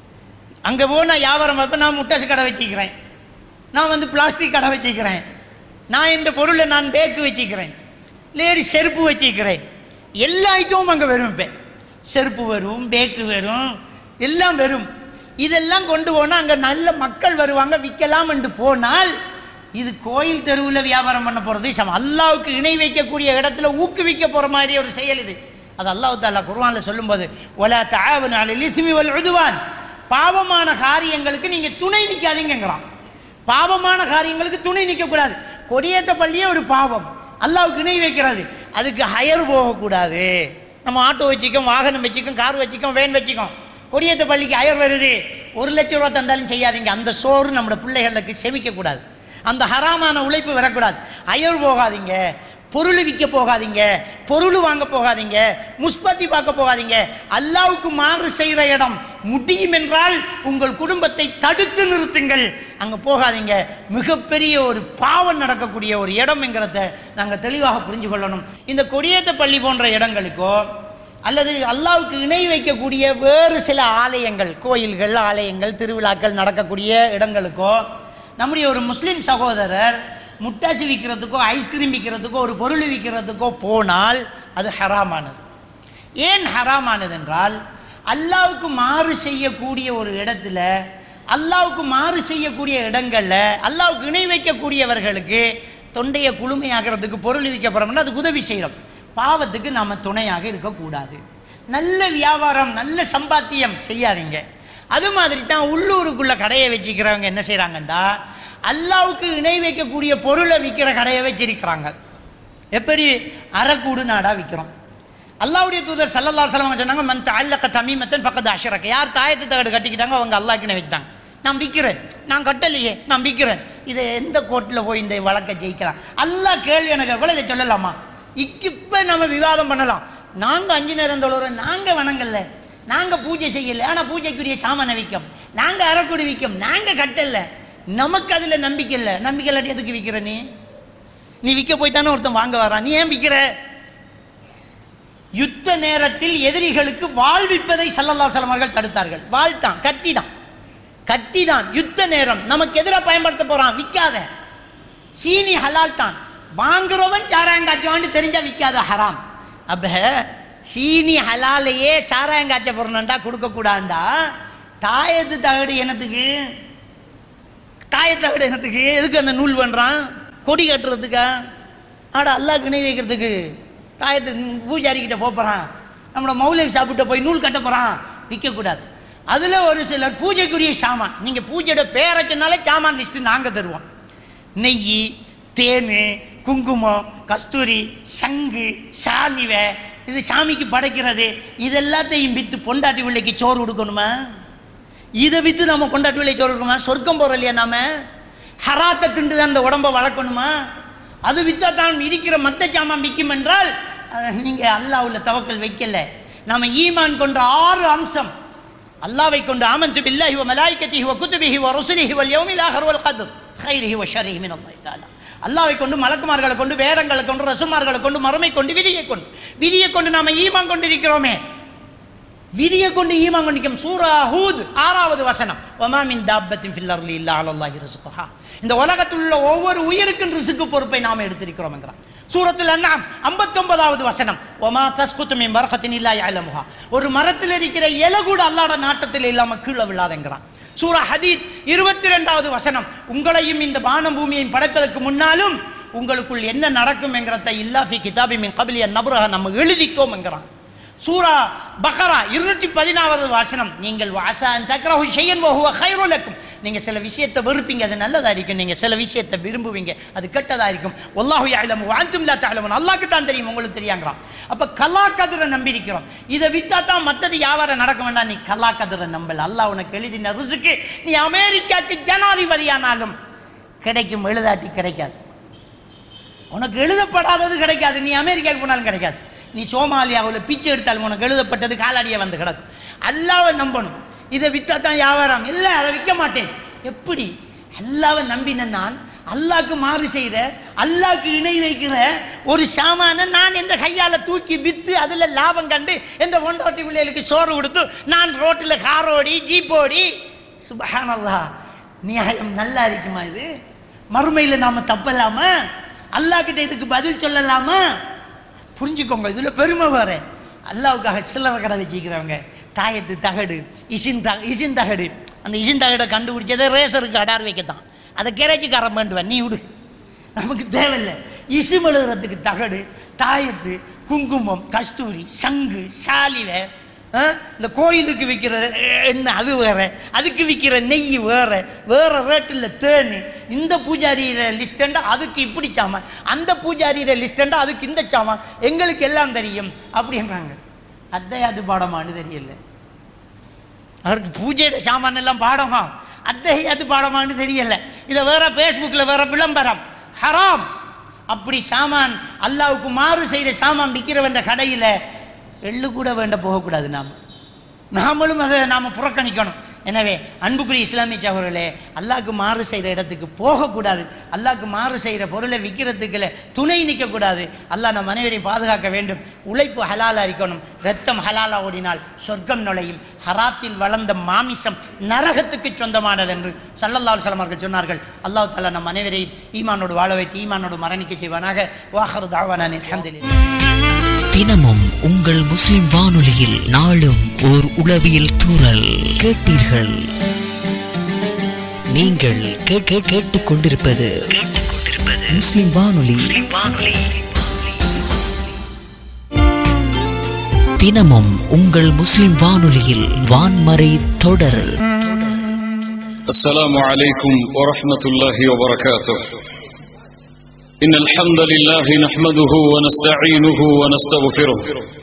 அங்கே போனால் வியாபாரம் அப்போ நான் முட்டாசு கடை வச்சுக்கிறேன், நான் வந்து பிளாஸ்டிக் கடை வச்சுக்கிறேன், நான் இந்த பொருளை நான் பேக்கு வச்சுக்கிறேன், லேடி செருப்பு வச்சுக்கிறேன், எல்லா ஐட்டமும் அங்கே வரும். இப்போ செருப்பு வரும், பேக்கு வரும், எல்லாம் வரும். இதெல்லாம் கொண்டு போனால் அங்கே நல்ல மக்கள் வருவாங்க, விற்கலாம் என்று போனால் இது கோயில் தெருவில் வியாபாரம் பண்ண போகிறது சமம். அல்லாவுக்கு இணை வைக்கக்கூடிய இடத்துல ஊக்குவிக்க போகிற மாதிரி ஒரு செயல் இது. அது அல்லாஹ் தஆலா குர்ஆனில் சொல்லும்போது வலா தஆவனு அலல் இஸ்மி வல் உதுவான், பாவமான காரியங்களுக்கு நீங்கள் துணை நிற்காதீங்கிறான். பாவமான காரியங்களுக்கு துணை நிற்கக்கூடாது. கொடியேற்ற பள்ளியே ஒரு பாவம், அல்லாவுக்கு இணை வைக்கிறது. அதுக்கு ஹயர் போகக்கூடாது. நம்ம ஆட்டோ வச்சுக்கோம், வாகனம் வச்சுக்கோம், கார் வச்சுக்கோம், வேன் வச்சுக்கோம். கொடியேற்ற பள்ளிக்கு ஹயர் வருது, ஒரு லட்சம் ரூபா தந்தாலும் செய்யாதீங்க. அந்த சோறு நம்மளோட பிள்ளைகளுக்கு செமிக்கக்கூடாது, அந்த ஹராமான உழைப்பு வரக்கூடாது. அயர் போகாதீங்க, பொருள் விற்க போகாதீங்க, பொருள் வாங்க போகாதீங்க, முஸ்பத்தி பார்க்க போகாதீங்க. அல்லாவுக்கு மாறு செய்கிற இடம் முடியும் என்றால் உங்கள் குடும்பத்தை தடுத்து நிறுத்துங்கள், அங்கே போகாதீங்க. மிகப்பெரிய ஒரு பாவம் நடக்கக்கூடிய ஒரு இடம்ங்கிறத நாங்கள் தெளிவாக புரிஞ்சு கொள்ளணும். இந்த கொடியேற்ற பள்ளி போன்ற இடங்களுக்கோ அல்லது அல்லாவுக்கு இணை வைக்கக்கூடிய வேறு சில ஆலயங்கள், கோயில்கள், ஆலயங்கள், திருவிழாக்கள் நடக்கக்கூடிய இடங்களுக்கோ நம்முடைய ஒரு முஸ்லீம் சகோதரர் முட்டாசி விற்கிறதுக்கோ ஐஸ்கிரீம் விற்கிறதுக்கோ ஒரு பொருள் விற்கிறதுக்கோ போனால் அது ஹராமானது. ஏன் ஹராமானது என்றால் அல்லாவுக்கு மாறு செய்யக்கூடிய ஒரு இடத்துல, அல்லாவுக்கு மாறு செய்யக்கூடிய இடங்களில் அல்லாவுக்கு இணை வைக்கக்கூடியவர்களுக்கு தொண்டையை குளுமையாகிறதுக்கு பொருள் விற்க போகிறோம்னா அதுக்கு உதவி செய்கிறோம். பாவத்துக்கு நாம் துணையாக இருக்கக்கூடாது. நல்ல வியாபாரம், நல்ல சம்பாத்தியம் செய்யாதீங்க. அது மாதிரி தான் உள்ளூருக்குள்ள கடையை வச்சுக்கிறவங்க என்ன செய்கிறாங்கன்னா அல்லாவுக்கு இணை வைக்கக்கூடிய பொருளை விற்கிற கடையை வச்சிருக்கிறாங்க. எப்படி? அறக்கூடு நாடாக விற்கிறோம். அல்லாவுடைய தூதர் ஸல்லல்லாஹு அலைஹி வஸல்லம் சொன்னாங்க, மன் தஅல்லக தமீமத்தன் ஃபக்கத் அஷ்ரக. யார் தாயத்து தகடு கட்டிக்கிட்டாங்க அவங்க அல்லாஹ்க்கு இணை வச்சுட்டாங்க. நான் விற்கிறேன், நான் கட்டலையே, நான் விற்கிறேன். இதை எந்த கோர்ட்டில் போய் இந்த வழக்கை ஜெயிக்கலாம்? அல்லாஹ் கேள்வி எனக்கு கூட இதை சொல்லலாமா? இப்போ நம்ம விவாதம் பண்ணலாம். நாங்கள் அஞ்சு நேரம் தொழுகிறோம், நாங்கள் வணங்கல, நாங்கள் பூஜை செய்யலை, ஆனால் பூஜைக்குரிய சாமானை விற்கும், நாங்கள் அறக்கூடி விற்கும், நாங்கள் கட்டல, நமக்கு அதில் நம்பிக்கை இல்லை. நம்பிக்கை இல்லாட்டி எதுக்கு விற்கிற? நீ நீ விற்க போய் தானே ஒருத்தன் வாங்க வரான், நீ ஏன் விற்கிற? யுத்த நேரத்தில் எதிரிகளுக்கு வாழ் விற்பதை ஸல்லல்லாஹு அலைஹி வஸல்லம் அவர்கள் தடுத்தார்கள். வாழ் தான், கத்தி தான், கத்தி தான். யுத்த நேரம் நமக்கு எதிராக பயன்படுத்த போறான், விற்காத. சீனி ஹலால் தான், வாங்குறவன் சாராயங்காய்ச்சி தெரிஞ்சா விற்காத, ஹராம். அப்ப சீனி ஹலாலையே சாராயங்காய்ச்ச போறணுண்டா கொடுக்க கூடாண்டா. தாயத்து தகடு என்னத்துக்கு? தாயத்தை விட என்னத்துக்கு எதுக்கு அந்த நூல் பண்ணுறான்? கொடி கட்டுறதுக்கா? ஆட அல்லாஹ்க்கு இணை வைக்கிறதுக்கு தாயத்தை பூஜாரிக்கிட்ட போகிறான். நம்மளோட மௌலவி சாப்பிட்ட போய் நூல் கட்ட போகிறான். விற்கக்கூடாது. அதில் ஒரு சிலர் பூஜைக்குரிய சாமான், நீங்கள் பூஜையோட பேரை சொன்னாலே சாமான் லிஸ்ட்டு நாங்கள் தருவோம். நெய், தேன், குங்குமம், கஸ்தூரி, சங்கு, சாலிவை, இது சாமிக்கு படைக்கிறது. இதெல்லாத்தையும் விற்று பொண்டாட்டி பிள்ளைக்கு சோறு கொடுக்கணுமா? இதை விற்று நம்ம பொண்டாட்டி பிள்ளை சோறு கொடுக்கணுமா? சொர்க்கம் போகிற இல்லையா? நாம ஹராத்தை திண்டு தான் அந்த உடம்பை வளர்க்கணுமா? அது விற்றா தான் இருக்கிற மற்ற சாமான் விற்கும் என்றால் நீங்கள் அல்லாஹ்வுல தவக்கல் வைக்கல. நாம ஈமான் கொண்ட ஆறு அம்சம், அல்லாஹ்வை கொண்டு ஆமன்து பில்லாஹி வ மலாயிகத்திஹி வ குதுபிஹி வ ருசுலிஹி வல் யௌமில் ஆஹிர் வல் கத்ர் கைரிஹி வ ஷர்ரிஹி மினல்லாஹி தஆலா. அல்லாஹ்வை கொண்டு, மலக்குமார்களை கொண்டு, வேதங்களை கொண்டு, ரசூல்மார்களை கொண்டு, மறுமை கொண்டு, விதியை கொண்டு விதியை கொண்டு நாம ஈமான் கொண்டிருக்கிறோமே. விதியை கொண்டு ஈமான் கொண்டிருக்கிறோம். சூரா ஹூத் ஆறாவது வசனம், வமா மின் தாப்பத்தின் ஃபில் அர்லி இல்லா அலல்லாஹி ரிஸ்குஹா. இந்த உலகத்தில் உள்ள ஒவ்வொரு உயிருக்கும் ரிஸ்க்கு பொறுப்பை நாம் எடுத்திருக்கிறோம் என்கிறான். சூரத்துல் அன்ஆம் ஐம்பத்தி ஒன்பதாவது வசனம், வமா தஸ்குது மின் பர்கத்தின் இல்லா யஅலமுஹா. ஒரு மரத்தில் இருக்கிற இலை கூட அல்லாஹ்வுடைய நாட்டத்தில் இல்லாம கீழே விழாதென்கிறான். சூரா ஹதீத் இருபத்தி ரெண்டாவது வசனம், உங்களையும் இந்த வானம் பூமியையும் படைப்பதற்கு முன்னாலும் உங்களுக்குள் என்ன நடக்கும் என்கிறத இல்லா ஃபி கிதாபி மின் கப்லி அன் நப்ரஹ நம்ம எழுதிட்டோம் என்கிறான். சூரா பக்ரா இருநூற்றி பதினாறாவது வசனம், நீங்கள் வாசா அன் தக்ரஹு ஷையன் வ ஹுவ கைருல் லக்கும். நீங்க சில விஷயத்தை வெறுப்பீங்க, அது நல்லதா இருக்கும். நீங்க சில விஷயத்தை விரும்புவீங்க, அது கெட்டதா இருக்கும். வல்லாஹு யஅலமு வ அன்தும் லா தஅலமூன். அல்லாஹ்க்கு தான் தெரியும், உங்களுக்கு தெரியாங்கறான். அப்ப கலா கதிரை நம்பி இருக்கிறோம். இதை வித்தா தான் மற்றது வியாபாரம் நடக்க வேண்டாம். நீ கலா கதிரை நம்பல. அல்லாஹ் உனக்கு எழுதின ரிஸ்க்கு நீ அமெரிக்காக்கு ஜனாதிபதியானாலும் கிடைக்கும், எழுதாட்டி கிடைக்காது. உனக்கு எழுதப்படாதது கிடைக்காது. நீ அமெரிக்காவுக்கு போனாலும் கிடைக்காது. நீ சோமாலியாவில் பிச்சை எடுத்தாலும் உனக்கு எழுதப்பட்டது காலாடியை வந்து கிடக்கும். அல்லாஹ்வை நம்பணும். இதை விற்றா தான் வியாபாரம் இல்லை, அதை விற்க மாட்டேன். எப்படி? அல்லாஹ்வை நம்பின நான் அல்லாஹ்க்கு மாறு செய்கிற, அல்லாஹ்க்கு இணை வைக்கிற ஒரு சாமான நான் என்ற கையால் தூக்கி விற்று அதில் லாபம் கண்டு என்ற ஒன்றாட்டி பிள்ளைகளுக்கு சோறு கொடுத்து நான் ரோட்டில் காரோடி ஜீப்போடி. சுப்ஹானல்லாஹ், நியாயம் நல்லா இருக்குமா? இது மறுமையில் நாம் தப்பலாமா? அல்லாஹ்கிட்ட இதுக்கு பதில் சொல்லலாமா? புரிஞ்சுக்கோங்க, இதில் பெருமை வேறு. அல்லாவுக்காக சில்லறை கடை வச்சுக்கிறவங்க தாயத்து தகடு, இசின் த இசின் தகடு, அந்த இசின் தகடை கண்டுபிடிச்சதை ரேசருக்கு அடார் வைக்கத்தான். அதை கேரேஜிக்காரன் வேண்டுவேன், நீ விடு, நமக்கு தேவையில்லை. இசும் எழுதுறதுக்கு தகடு, தாயத்து, குங்குமம், கஸ்தூரி, சங்கு, சாலிவை, இந்த கோயிலுக்கு விற்கிற என்ன அது வேற, அதுக்கு விற்கிற நெய் வேற, வேற ரேட்டில் தேனு. இந்த பூஜாரியில லிஸ்டண்டா அதுக்கு இப்படி சாமான், அந்த பூஜாரியில லிஸ்டண்டா அதுக்கு இந்த சாமான், எங்களுக்கு எல்லாம் தெரியும் அப்படின்றாங்க. அத்தையாது பாடமானு தெரியல அவருக்கு. பூஜையோட சாமான் எல்லாம் பாடமா, அத்தையாது பாடமானு தெரியல. இதை வேற ஃபேஸ்புக்கில் வேற விளம்பரம், ஹராம். அப்படி சாமான் அல்லாவுக்கு மாறு செய்கிற சாமான் விற்கிறவன்ற கடையில் எள்ளு கூட வேண்ட போகக்கூடாது. நாம் நாமளும் அதை நாம் புறக்கணிக்கணும். எனவே அன்புக்குரிய இஸ்லாமிய சகோதரர்களே, அல்லாஹ்க்கு மாறு செய்கிற இடத்துக்கு போகக்கூடாது. அல்லாஹ்க்கு மாறு செய்கிற பொருளை விற்கிறதுக்குள்ள துணை நிற்கக்கூடாது. அல்லாஹ் நம் அனைவரையும் பாதுகாக்க வேண்டும். உழைப்பு ஹலாலாக இருக்கணும். ரத்தம் ஹலாலா ஓடினால் சொர்க்கம் நுழையும். ஹராத்தில் வளர்ந்த மாமிசம் நரகத்துக்கு சொந்தமானது என்று ஸல்லல்லாஹு அலைஹி வஸல்லம் அவர்கள் சொன்னார்கள். அல்லாஹ் தஆலா நம் அனைவரையும் ஈமானோடு வாழ வைத்து ஈமானோடு மரணிக்க செய்வானாக. வாஹிரு தஅவானா அல்ஹம்துலில்லாஹ். தினமும் உங்கள் முஸ்லிம் வானொலியில் நாளும் ஓர் உளவியல் தூறல் கேட்டீர்கள். நீங்கள் கேட்டுக் கொண்டிருப்பது முஸ்லிம் வானொலி. தினமும் உங்கள் முஸ்லிம் வானொலியில் வான்மறை தொடர். السلام عليكم ورحمة الله وبركاته. إن الحمد لله نحمده ونستعينه ونستغفره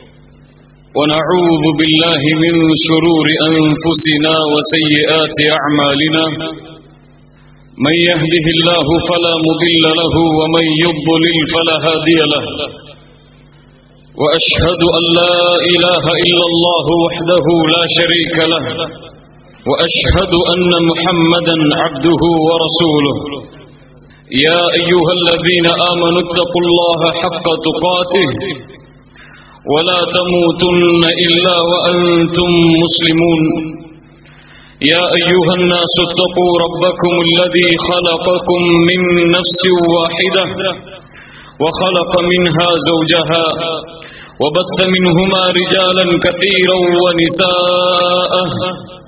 ونعوذ بالله من شرور أنفسنا وسيئات أعمالنا. من يهده الله فلا مضل له ومن يضلل فلا هادي له. وأشهد أن لا إله إلا الله وحده لا شريك له. وأشهد أن محمدا عبده ورسوله. يا أيها الذين آمنوا اتقوا الله حق تقاته ولا تموتن إلا وأنتم مسلمون. يا أيها الناس اتقوا ربكم الذي خلقكم من نفس واحدة وخلق منها زوجها وبث منهما رجالا كثيرا ونساء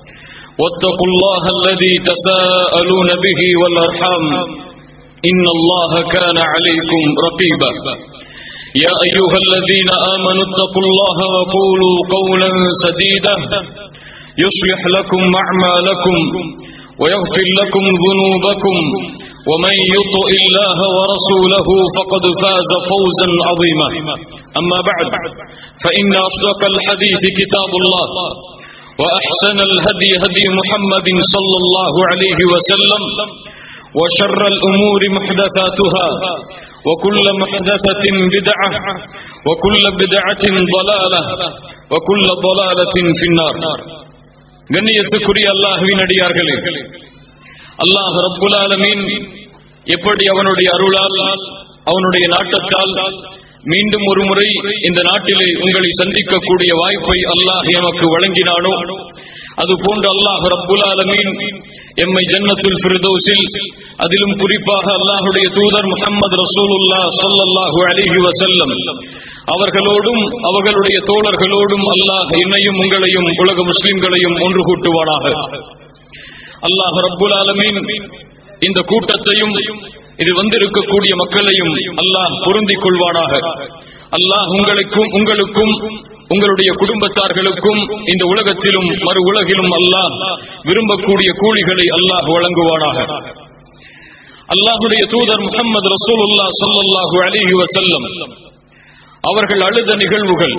واتقوا الله الذي تساءلون به والأرحام إن الله كان عليكم رقيبا يا أيها الذين آمنوا اتقوا الله وقولوا قولا سديدا يصلح لكم أعمالكم ويغفر لكم ذنوبكم ومن يطع الله ورسوله فقد فاز فوزا عظيما أما بعد فإن أصدق الحديث كتاب الله وأحسن الهدي هدي محمد صلى الله عليه وسلم وشر الأمور محدثاتها وكل محدثة بدعة وكل بدعة ضلالة وكل ضلالة في النار கண்ணியத்துக்குரிய அல்லாஹ்வின் அடியார்களே, அல்லாஹ் ரப்புல் ஆலமீன் எப்படி அவனுடைய அருளால் அவனுடைய நாட்டத்தால் மீண்டும் ஒரு முறை இந்த நாட்டிலே உங்களை சந்திக்கக்கூடிய வாய்ப்பை அல்லாஹ் எமக்கு வழங்கினானோ, அதுபோன்று அல்லாஹ் ரப்புல் ஆலமீன் எம்மை ஜன்னத்துல் ஃபிர்தௌஸில், அதிலும் குறிப்பாக அல்லாஹ்வுடைய தூதர் முஹம்மது ரசூலுல்லாஹ் ஸல்லல்லாஹு அலைஹி வஸல்லம் அவர்களோடும் அவர்களுடைய தோழர்களோடும் அல்லாஹ் என்னையும் உங்களையும் உலக முஸ்லிம்களையும் ஒன்று கூட்டுவானாக. அல்லாஹ் ரப்புல் ஆலமீன் இந்த கூட்டத்தையும் இது வந்திருக்கக்கூடிய மக்களையும் அல்லாஹ் பொருந்திக் கொள்வானாக. அல்லாஹ் உங்களுக்கும் உங்களுக்கும் உங்களுடைய குடும்பத்தார்களுக்கும் இந்த உலகத்திலும் மறு உலகிலும் அல்லாஹ் விரும்பக்கூடிய கூலிகளை அல்லாஹ் வழங்குவானாக. அல்லாஹ்வுடைய தூதர் முஹம்மது ரசூலுல்லாஹ் ஸல்லல்லாஹு அலைஹி வஸல்லம் அவர்கள் அழுத நிகழ்வுகள்,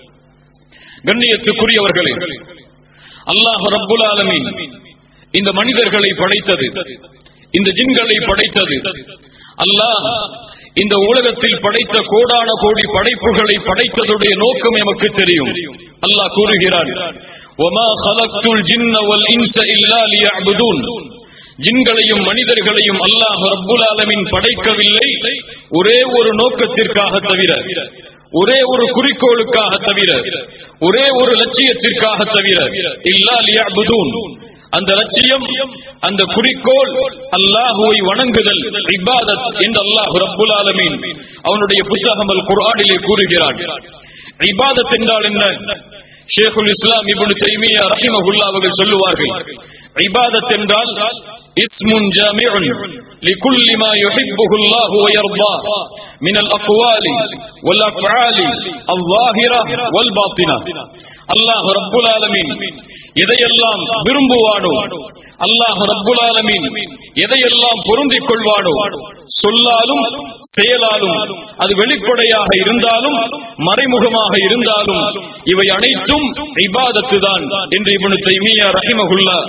கண்ணியத்துக்குரியவர்களே, அல்லாஹ் ரப்புல் ஆலமீன் இந்த மனிதர்களை படைத்தது, இந்த ஜின்களை படைத்தது, அல்லாஹ் இந்த உலகத்தில் படைத்த கோடான கோடி படைப்புகளை படைத்ததுடைய நோக்கம் எமக்கு தெரியும். அல்லாஹ் கூறுகிறான், வமா ஹலக்துல் ஜின்ன வல் இன்ஸ இல்லா லியஅ்புதூன், ஜின்களையும் மனிதர்களையும் அல்லாஹ் ரப்புல் ஆலமீன் படைக்கவில்லை ஒரே ஒரு நோக்கத்திற்காக தவிர, ஒரே ஒரு குறிக்கோளுக்காக தவிர, ஒரே ஒரு லட்சியத்திற்காக தவிர, இல்லா லியஅ்புதூன், அந்த லட்சியம், அந்த குறிக்கோள் அல்லாஹுவை வணங்குதல், இபாதத் என்று அல்லாஹ் ரப்புல் ஆலமீன் அவனுடைய புத்தகம் அல் குர்ஆனிலே கூறுகிறான். இபாதத் என்றால் என்ன? ஷேகுல் இஸ்லாம் இப்னு தைமியா ரஹிமஹுல்லாஹ் அவர்கள் சொல்லுவார்கள், இபாதத் என்றால் இஸ்முன் ஜாமிஉன் லிகுல்லி மா யுஹிப்புஹு அல்லாஹு வ யர்தா மினல் அக்வாலி வல் அஃஆலி அல்-ஸாஹிரா வல் பாத்தினா. அல்லாஹ் ரப்புல் ஆலமீன் எதையெல்லாம் விரும்புவானோ, அல்லாஹ் ரப்புல் ஆலமீன் எதையெல்லாம் பொருந்திக் கொள்வானோ, சொல்லாலும் செயலாலும், அது வெளிப்படையாக இருந்தாலும் மறைமுகமாக இருந்தாலும், இவை அனைத்தும் இபாதத்து தான் என்று இப்னு தைமியா ரஹிமஹுல்லாஹ்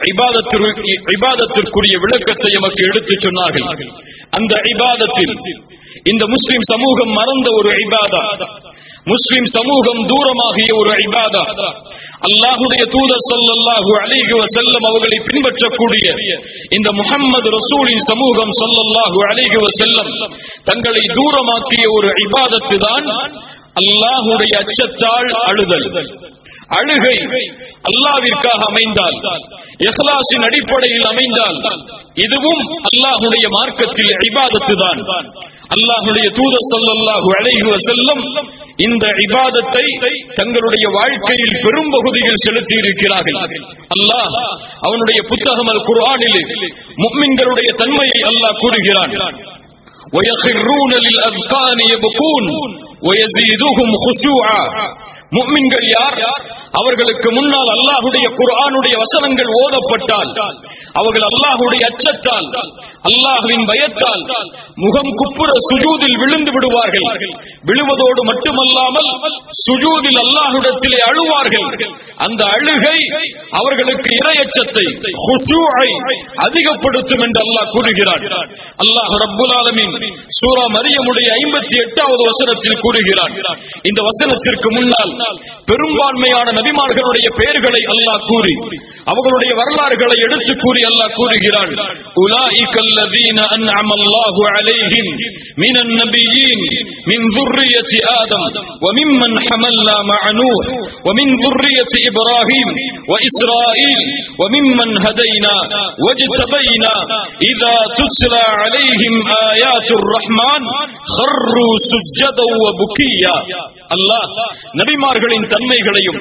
இபாதத்திற்குரிய விளக்கத்தை எமக்கு எடுத்துச் சொன்னார்கள். அந்த இபாதத்தில் இந்த முஸ்லிம் சமூகம் மறந்த ஒரு இபாதா, முஸ்லிம் சமூகம் தூரமாகிய ஒரு இபாதா, அல்லாஹ்வுடைய தூதர் ஸல்லல்லாஹு அலைஹி வஸல்லம் அவர்களை பின்பற்றக்கூடிய இந்த முஹம்மது ரசூலின் சமூகம் ஸல்லல்லாஹு அலைஹி வஸல்லம் தங்களை தூரமாக்கிய ஒரு இபாதத்து தான் அல்லாஹ்வுடைய அச்சத்தால் அழுதல். அழுகை அல்லாஹ்விற்காக அமைந்தால், இஹ்லாஸின் அடிப்படையில் அமைந்தால், இதுவும் அல்லாஹ்வுடைய மார்க்கத்தில் இபாதத்து தான். அல்லாஹ்வுடைய தூதர் ஸல்லல்லாஹு அலைஹி வஸல்லம் இந்த இபாதத்தை தங்களுடைய வாழ்க்கையில் பெரும் பகுதியில் செலுத்தி இருக்கிறார்கள். அல்லாஹ் அவனுடைய புத்தகம் அல் குர்ஆனில் முஃமின்களுடைய தன்மையை அல்லாஹ் கூறுகிறான். وَيَخِرُّونَ لِلْأَذْقَانِ يَبْكُونَ وَيَزِيدُهُمْ خُشُوعًا. முஃமின்கள் யார்? அவர்களுக்கு முன்னால் அல்லாஹ்வுடைய குர்ஆனுடைய வசனங்கள் ஓதப்பட்டால் அவர்கள் அல்லாஹ்வுடைய அச்சத்தால், அல்லாஹ்வின் பயத்தால் முகம் குப்புற சுஜூதில் விழுந்து விடுவார்கள். விழுவதோடு மட்டுமல்லாமல் சுஜூதில் அல்லாஹ்விடத்திலே அழுவார்கள். அந்த அழுகை அவர்களுக்கு இறையச்சத்தை, குஷூஐ அதிகப்படுத்தும் என்று அல்லாஹ் கூறுகிறான். அல்லாஹ் ரப்புல் ஆலமீன் சூரா மரியமுடைய ஐம்பத்தி எட்டாவது வசனத்தில் கூறுகிறான். இந்த வசனத்திற்கு முன்னால் பெரும்பான்மையான நபிமார்களுடைய பெயர்களை அல்லாஹ் கூறி அவர்களுடைய வரலாறுகளை எடுத்து கூறி அல்லாஹ் கூறுகிறான். உலாயிகல்லதீன அன்அமல்லாஹு அலைஹிம் மினன் நபியீன் மின் ذُرِّيَّةِ آدَمَ وَمِمَّنْ حَمَلْنَا مَعَ نُوحٍ وَمِنْ ذُرِّيَّةِ إِبْرَاهِيمَ وَإِسْرَائِيلَ وَمِمَّنْ هَدَيْنَا وَاجْتَبَيْنَا إِذَا تُتْلَى عَلَيْهِمْ آيَاتُ الرَّحْمَنِ خَرُّوا سُجَّدًا وَبُكِيًّا. அல்லாஹ் நபிமார்களின் தன்மைகளையும்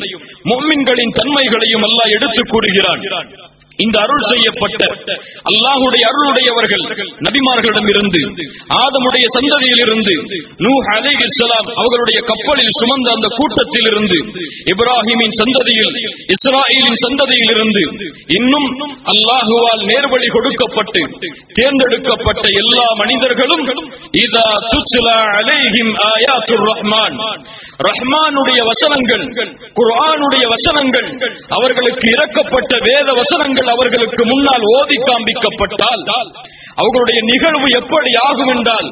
முஃமின்களின் தன்மைகளையும் அல்லாஹ் எடுத்துக் கூறுகிறான். இந்த அருள் செய்யப்பட்ட அல்லாஹுடைய அருளுடையவர்கள் நபிமார்களிடம் இருந்து, ஆதமுடைய சந்ததியில் இருந்து, நூஹ் அலைஹிஸ்ஸலாம் அவர்களுடைய கப்பலில் சுமந்த அந்த கூட்டத்தில் இருந்து, இப்ராஹிமின் சந்ததியில், இஸ்ராயீலின் சந்ததியில் இருந்து, இன்னும் அல்லாஹுவால் நேர்வழி கொடுக்கப்பட்டு தேர்ந்தெடுக்கப்பட்ட எல்லா மனிதர்களும் இதா துத்லா அலைஹிம் ஆயாத்துர் ரஹ்மான், ரஹ்மானுடைய வசனங்கள், குர்ஆனுடைய வசனங்கள், அவர்களுக்கு இறக்கப்பட்ட வேத வசனங்கள் அவர்களுக்கு முன்னால் ஓதி காண்பிக்கப்பட்டால் அவர்களுடைய நிகழ்வு எப்படி ஆகும் என்றால்,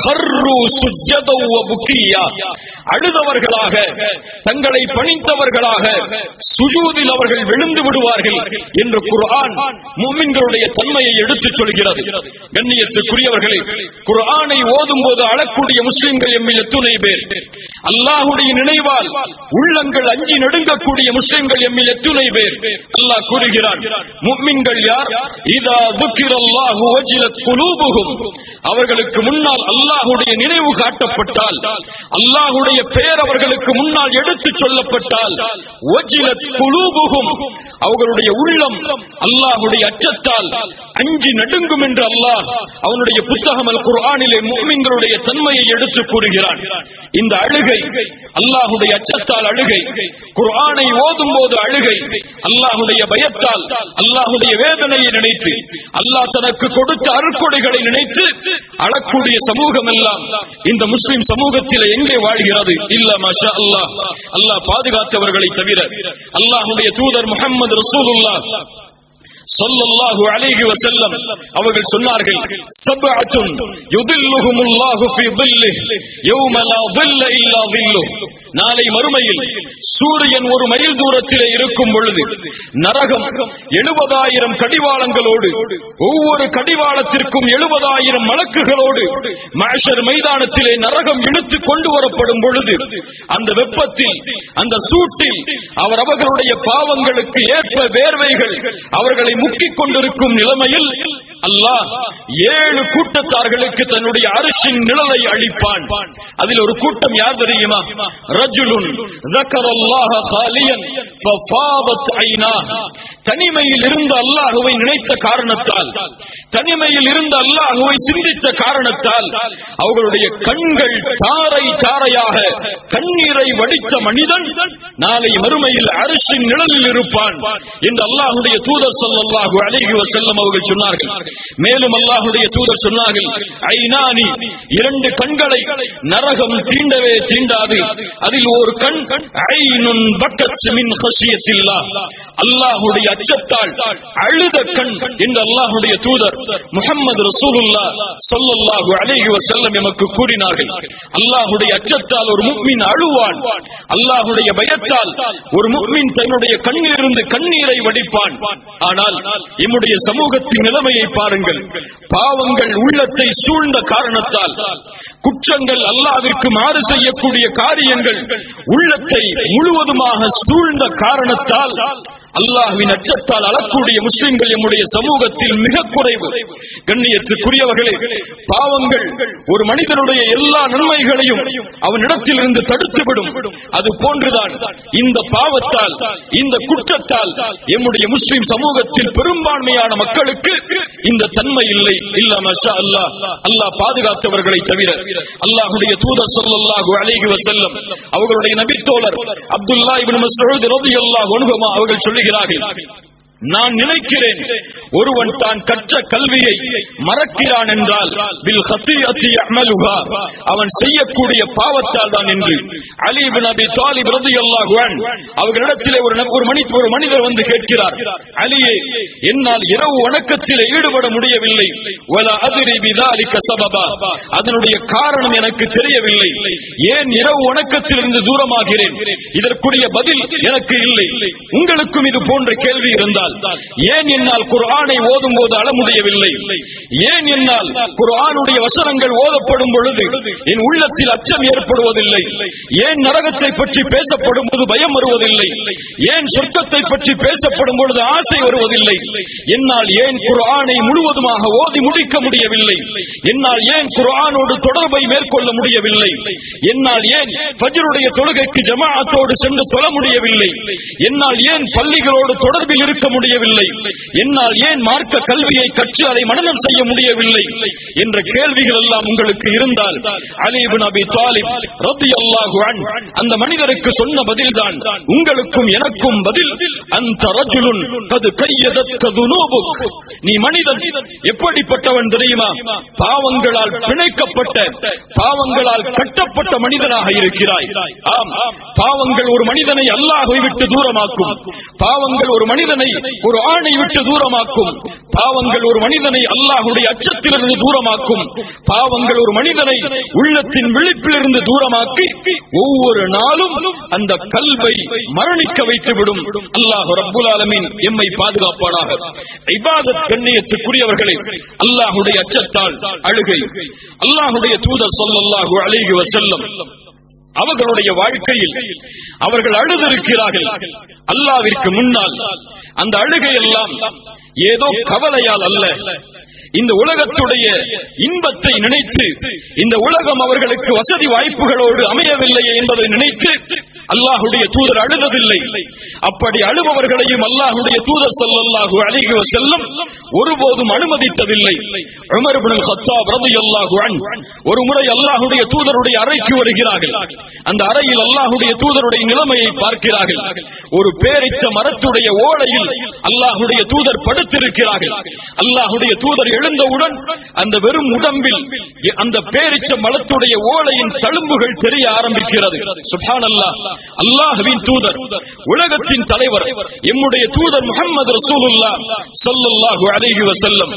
அழுதவர்களாக, தங்களை பணித்தவர்களாக சுஜூதில் அவர்கள் விழுந்து விடுவார்கள் என்று குர்ஆன் முஃமின்களுடைய தன்மையை எடுத்துச் சொல்கிறது. கண்ணியத்துக்குரியவர்களே, குர்ஆனை ஓதும் போது அழக்கூடிய முஸ்லிம்கள் எம்மில் எத்துணை பேர்? அல்லாஹுடைய நினைவால் உள்ளங்கள் அஞ்சி நடுங்கக்கூடிய முஸ்லிம்கள் எம்மில் எத்துணை பேர்? அல்லாஹ் கூறுகிறான், முஃமின்கள் யார்? இதா ذுக்கிரல்லாஹு வஜிலத் குலூபுஹும், அவர்களுக்கு முன்னால் அல்லாஹுடைய நினைவு காட்டப்பட்டால், அல்லாஹுடைய பெயர் அவர்களுக்கு முன்னால் எடுத்துச் சொல்லப்பட்டால், வஜிலத் குலூபுஹும், அவர்களுடைய உள்ளம் அல்லாஹுடைய அச்சத்தால் அஞ்சி நடுங்கும் என்று அல்லாஹ் அவனுடைய புத்தகம் அல் குர்ஆனிலே முஃமின்களுடைய தன்மையை எடுத்து கூறுகிறான். இந்த அழுகை அல்லாஹுடைய அச்சத்தால் அழுகை, குர்ஆனை ஓதும் போது அழுகை, அல்லாஹுடைய பயத்தால், அல்லாஹுடைய வேதனையை நினைத்து, அல்லாஹ் தனக்கு கொடுத்த அருட்கொடைகளை நினைத்து அழக்கூடிய சமூகம் எல்லாம் இந்த முஸ்லிம் சமூகத்தில் எங்கே வாழ்கிறது? இல்ல மாஷா அல்லாஹ், அல்லாஹ் பாதுகாத்தவர்களை தவிர. அல்லாஹுடைய தூதர் முஹம்மது ரசூலுல்லாஹ் ஸல்லல்லாஹு அலைஹி வஸல்லம் அவர்கள் சொன்னார்கள், சப்அத்துன் யுதில்லுஹுமுல்லாஹு ஃபீ ظில்லிஹி யௌம லா ظில்ல இல்லா ظில்லுஹு, நாளை மறுமையில் சூரியன் ஒரு மைல் தூரத்திலே இருக்கும் பொழுது நரகம் எழுபதாயிரம் கடிவாளங்களோடு, ஒவ்வொரு கடிவாளத்திற்கும் எழுபதாயிரம் மலக்குகளோடு மஹ்ஷர் மைதானத்திலே நரகம் இழுத்து கொண்டு வரப்படும் பொழுது, அந்த வெப்பத்தில், அந்த சூட்டில் அவர் அவர்களுடைய பாவங்களுக்கு ஏற்ப வேர்வைகள் அவர்களை முக்கிக் கொண்டிருக்கும் நிலைமையில் அல்லாஹ் ஏழு கூட்டத்தார்களுக்கு தன்னுடைய அரிசின் நிழலை அளிப்பான். அதில் ஒரு கூட்டம் யார் தெரியுமா? ரஜுலுன் ذكرல்லாஹ خاليا ففاضت عيناه, தனிமையில் இருந்த அல்லாஹ்வை நினைத்த காரணத்தால், தனிமையில் இருந்த அல்லாஹ்வை சிந்தித்த காரணத்தால் அவர்களுடைய கண்கள் தாரை தாரையாக கண்ணீரை வடித்த மனிதன் நாளை மறுமையில் அரிசின் நிழலில் இருப்பான் என்று அல்லாஹ்வுடைய தூதர் ஸல்லல்லாஹு அலைஹி வஸல்லம் அவர்கள் சொன்னார்கள். மேலும் அல்லாஹ்வுடைய தூதர் சொன்னார்கள், ஐனானி, இரண்டு கண்களை நரகம் தீண்டவே தீண்டாது. அதில் ஒரு கண் ஐனுன் பக்கத் மின் ஹஷியத்தில்லாஹ், அல்லாஹ்வுடைய அச்சத்தால் அழுத கண் என்று அல்லாஹ்வுடைய தூதர் முஹம்மது ரசூலுல்லாஹ் ஸல்லல்லாஹு அலைஹி வஸல்லம் எமக்கு கூறினார்கள். அல்லாஹ்வுடைய அச்சத்தால் ஒரு முஃமின் அழுவான், அல்லாஹ்வுடைய பயத்தால் ஒரு முஃமின் தன்னுடைய கண்ணிலிருந்து கண்ணீரை வடிப்பான். ஆனால் நம்முடைய சமூகத்தின் நிலைமையை பாருங்கள். பாவங்கள் உள்ளத்தை சூழ்ந்த காரணத்தால், குற்றங்கள், அல்லாஹ்விற்கு மாறு செய்யக்கூடிய காரியங்கள் உள்ளத்தை முழுவதுமாக சூழ்ந்த காரணத்தால் அல்லாஹ்வின் அச்சத்தால் அழக்கூடிய முஸ்லிம்கள் நம்முடைய சமூகத்தில் மிக குறைவு. கண்ணியத்துக்குரியவர்களே, பாவங்கள் ஒரு மனிதனுடைய எல்லா நன்மைகளையும் அவனிடத்தில் இருந்து தடுத்துவிடும். அது போன்றுதான் இந்த பாவத்தால், இந்த குற்றத்தால் நம்முடைய முஸ்லிம் சமூகத்தில் பெரும்பான்மையான மக்களுக்கு இந்த தன்மை இல்லை. இல்ல மாஷா அல்லாஹ், அல்லாஹ் பாதுகாத்தவர்களை தவிர. அல்லாஹ்வுடைய தூதர் ஸல்லல்லாஹு அலைஹி வஸல்லம் அவர்களுடைய நபித்தோழர் அப்துல்லாஹ் இப்னு மஸ்ஊத் ரலியல்லாஹு அன்ஹு அவர்கள் சொல்லுகிறார்கள், நான் நினைக்கிறேன் ஒருவன் தான் கற்ற கல்வியை மறக்கிறான் என்றால் பில் ஹத்தியத்தி யஅமலுஹா, அவன் செய்யக்கூடிய பாவத்தால் தான் என்று. அலி இப்னு அபி தாலிப் ரலியல்லாஹு அன்ஹு அவர்களிடத்திலே ஒரு ஒரு மனிதர் வந்து கேட்கிறார், அலியே, என்னால் இரவு வணக்கத்திலே ஈடுபட முடியவில்லை, வலா அத்ரி பிதாலிக சபபா, அதனுடைய காரணம் எனக்கு தெரியவில்லை, ஏன் இரவு வணக்கத்திலிருந்து தூரமாகிறேன், இதற்குரிய பதில் எனக்கு இல்லை. உங்களுக்கும் இது போன்ற கேள்வி இருந்தால் இருந்தால் ஏன் என்னால் குர்ஆனை ஓதும் போது அழ முடியவில்லை? ஏன் என்னால் குர்ஆனுடைய வசனங்கள் ஓதப்படும் பொழுது என் உள்ளத்தில் அச்சம் ஏற்படுவதில்லை? ஏன் நரகத்தை பற்றி பேசப்படும் போது பயம் வருவதில்லை? ஏன் சொர்க்கத்தை பற்றி பேசப்படும் பொழுது ஆசை வருவதில்லை? என்னால் ஏன் குர்ஆனை முழுவதுமாக ஓதி முடிக்க முடியவில்லை? என்னால் ஏன் குர்ஆனோடு தொடர்பை மேற்கொள்ள முடியவில்லை? என்னால் ஏன் ஃபஜ்ருடைய தொழுகைக்கு ஜமாஅத்தோடு சென்று தொழ முடியவில்லை? என்னால் ஏன் பள்ளிகளோடு தொடர்பில் இருக்க முடியவில்லை? என்னால் ஏன் மார்க்க கல்வியை கற்று அதை மனனம் செய்ய முடியவில்லை என்ற கேள்விகள் எல்லாம் உங்களுக்கு இருந்தால் அலி இப்னு அபி தாலிப் ரலியல்லாஹு அன்ஹு அந்த மனிதருக்கு சொன்ன பதில்தான் உங்களுக்கும் எனக்கும் பதில். அந்த ரஜுலுன் கது கையதத்க துனூபுக், நீ மனிதன் எப்படிப்பட்டவன் தெரியுமா? பாவங்களால் பிணைக்கப்பட்ட, பாவங்களால் கட்டப்பட்ட மனிதனாக இருக்கிறாய். ஆம், பாவங்கள் ஒரு மனிதனை அல்லாஹ்வை விட்டு தூரமாக்கும். பாவங்கள் ஒரு மனிதனை ஒரு ஆணை விட்டு தூரமாக்கும். பாவங்கள் ஒரு மனிதனை அல்லாஹ்வுடைய அச்சத்திலிருந்து தூரமாக்கும். பாவங்கள் ஒரு மனிதனை உள்ளத்தின் விழிப்பிலிருந்து தூரமாக்கி ஒவ்வொரு நாளும் அந்த கல்வை மரணிக்க வைத்துவிடும். அல்லாஹ் ரப்புல் ஆலமீன் எம்மை பாதுகாப்பானாக. இபாதத் கண்ணியத்துக்குரியவர்களே, அல்லாஹ்வுடைய அச்சத்தால் அழுகை. அல்லாஹ்வுடைய தூதர் ஸல்லல்லாஹு அலைஹி வஸல்லம் அவர்களுடைய வாழ்க்கையில் அவர்கள் அழுதிருக்கிறார்கள். அல்லாஹ்விற்கு முன்னால் அந்த அழுகை எல்லாம் ஏதோ கவலையால் அல்ல, இந்த உலகத்துடைய இன்பத்தை நினைத்து, இந்த உலகம் அவர்களுக்கு வசதி வாய்ப்புகளோடு அமையவில்லை என்பதை நினைத்து அல்லாஹ்வுடைய தூதர் அழுததில்லை. அப்படி அழுபவர்களையும் அல்லாஹ்வுடைய தூதர் ஸல்லல்லாஹு அலைஹி வஸல்லம் ஒருபோதும் அனுமதித்ததில்லை. உமர் இப்னு கத்தாப் ரலியல்லாஹு அன்ஹு ஒரு முறை அல்லாஹ்வுடைய தூதருடைய அறைக்கு வருகிறார்கள். அந்த அறையில் அல்லாஹ்வுடைய தூதருடைய நிலைமையை பார்க்கிறார்கள். ஒரு பேரிச்ச மரத்துடைய ஓலையில் அல்லாஹ்வுடைய தூதர் படுத்திருக்கிறார்கள். அல்லாஹ்வுடைய தூதர் எழுந்தவுடன் அந்த வெறும் உடம்பில் அந்த பேரிச்ச மரத்துடைய ஓலையின் தழும்புகள் தெரிய ஆரம்பிக்கிறது. சுப்ஹானல்லாஹ், அல்லாஹ்வின் தூதர், உலகத்தின் தலைவர், எம்முடைய தூதர் முஹம்மது ரசூலுல்லாஹ் ஸல்லல்லாஹு அலைஹி வஸல்லம்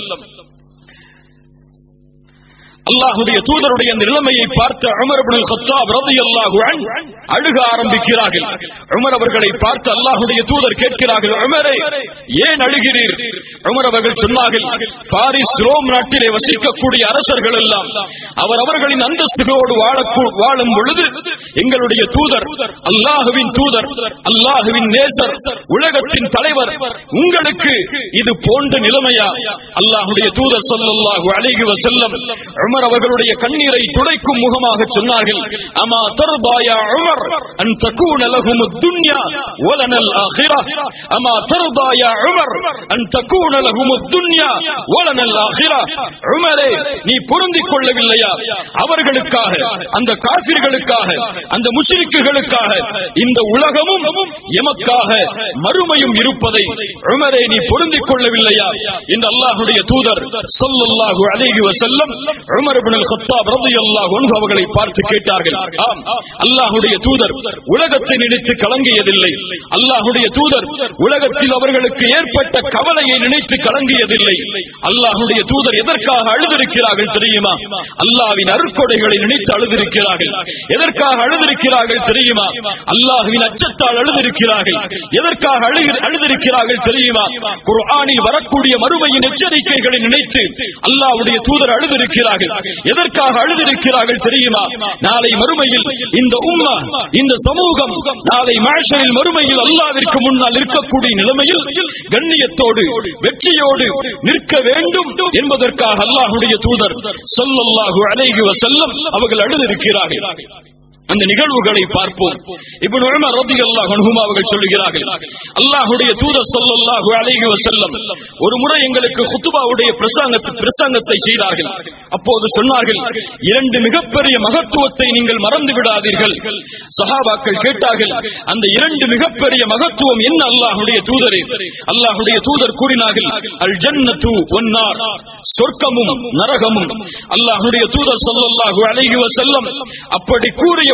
அல்லாஹ்வுடைய தூதருடைய நிலைமையை பார்த்த உமர் இப்னு கத்தாப் ரலியல்லாஹு அன்ஹு அழுக ஆரம்பிக்கிறார்கள். உமர் அவர்களை பார்த்து அல்லாஹ்வுடைய தூதர் கேட்கிறார்கள், உமரே ஏன் அழுகிறீர்? உமர் அவர்கள் சொன்னார்கள், பாரிஸ் ரோம் நாட்டிலே வசிக்கக்கூடிய அரசர்கள் எல்லாம் அவர் அவர்களின் அந்தஸ்துகளோடு வாழும் பொழுது எங்களுடைய தூதர், அல்லாஹ்வின் தூதர், அல்லாஹ்வின் நேசர், உலகத்தின் தலைவர், உங்களுக்கு இது போன்ற நிலைமையா? அல்லாஹ்வுடைய தூதர் ஸல்லல்லாஹு அலைஹி வஸல்லம் உமர் அவர்களுடைய கண்ணீரை துடைக்கும் முகமாக சொன்னார்கள், அமா தர்தா யா உமர் அன் தகூன லஹும் துன்யா வலனல் ஆகிரா, அமா தர்தா யா உமர் அன் தகூன லஹும் துன்யா வலனல் ஆகிரா. உமரே, நீ பொருந்திக் கொள்ளவில்லையா அவர்களுக்காக, அந்த காஃபிர்களுக்காக, அந்த முஷ்ரிக்குகளுக்காக இந்த உலகமும் எமக்காக மறுமையும் இருப்பதை உமரே நீ பொருந்திக் கொள்ளவில்லையா என்று அல்லாஹ்வுடைய தூதர் ஸல்லல்லாஹு அலைஹி வஸல்லம் உமர் இப்னு கத்தாப் ரலியல்லாஹு அன்ஹு அவர்களை பார்த்து கேட்டார்கள். ஆம், அல்லாஹ்வுடைய தூதர் உலகத்தை நினைத்து கலங்கியதில்லை. அல்லாஹ்வுடைய தூதர் உலகத்தில் அவர்களுக்கு ஏற்பட்ட கவலையை நினைத்து கலங்கியதில்லை. அல்லாஹ்வுடைய தூதர் எதற்காக அழுதிருக்கிறார்கள் தெரியுமா? அல்லாஹ்வின் அருட்கொடைகளை நினைத்து அழுதிருக்கிறார்கள். எதற்காக அழுதிருக்கிறார்கள் தெரியுமா? அல்லாஹ்வின் அச்சத்தால் அழுதிருக்கிறார்கள். எதற்காக அழுதிருக்கிறார்கள் தெரியுமா? குர்ஆனில் வரக்கூடிய மறுமையின் எச்சரிக்கைகளை நினைத்து அல்லாஹ்வுடைய தூதர் அழுதிருக்கிறார்கள். எதற்காக அழுதிருக்கிறார்கள் தெரியுமா? நாளை மறுமையில் இந்த உம்மா, இந்த சமூகம் நாளை மஹ்ஷரில் மறுமையில் அல்லாஹ்விற்கு முன்னால் இருக்கக்கூடிய நிலைமையில் கண்ணியத்தோடு வெற்றியோடு நிற்க வேண்டும் என்பதற்காக அல்லாஹ்வுடைய தூதர் ஸல்லல்லாஹு அலைஹி வஸல்லம் அவர்கள் அழுதிருக்கிறார்கள். அந்த நிகழ்வுகளை பார்ப்போம். இப்னு உமர் ரலியல்லாஹு அன்ஹு அவர்கள் சொல்கிறார்கள், அல்லாஹ்வுடைய தூதர் ஸல்லல்லாஹு அலைஹி வஸல்லம் ஒரு முறை எங்களுக்கு குத்பாவுடைய பிரசங்கத்தை பிரசங்கத்தை செய்தார்கள். அப்போது சொன்னார்கள், இரண்டு மிகப்பெரிய மகத்துவத்தை நீங்கள் மறந்து விடாதீர்கள். சஹாபாக்கள் கேட்டார்கள், அந்த இரண்டு மிகப்பெரிய மகத்துவம் என்ன அல்லாஹ்வுடைய தூதரே? அல்லாஹ்வுடைய தூதர் கூறினார்கள், அல் ஜன்னத்து வன் நார், சொர்க்கமும் நரகமும். அல்லாஹ்வுடைய தூதர் ஸல்லல்லாஹு அலைஹி வஸல்லம் அப்படி கூறிய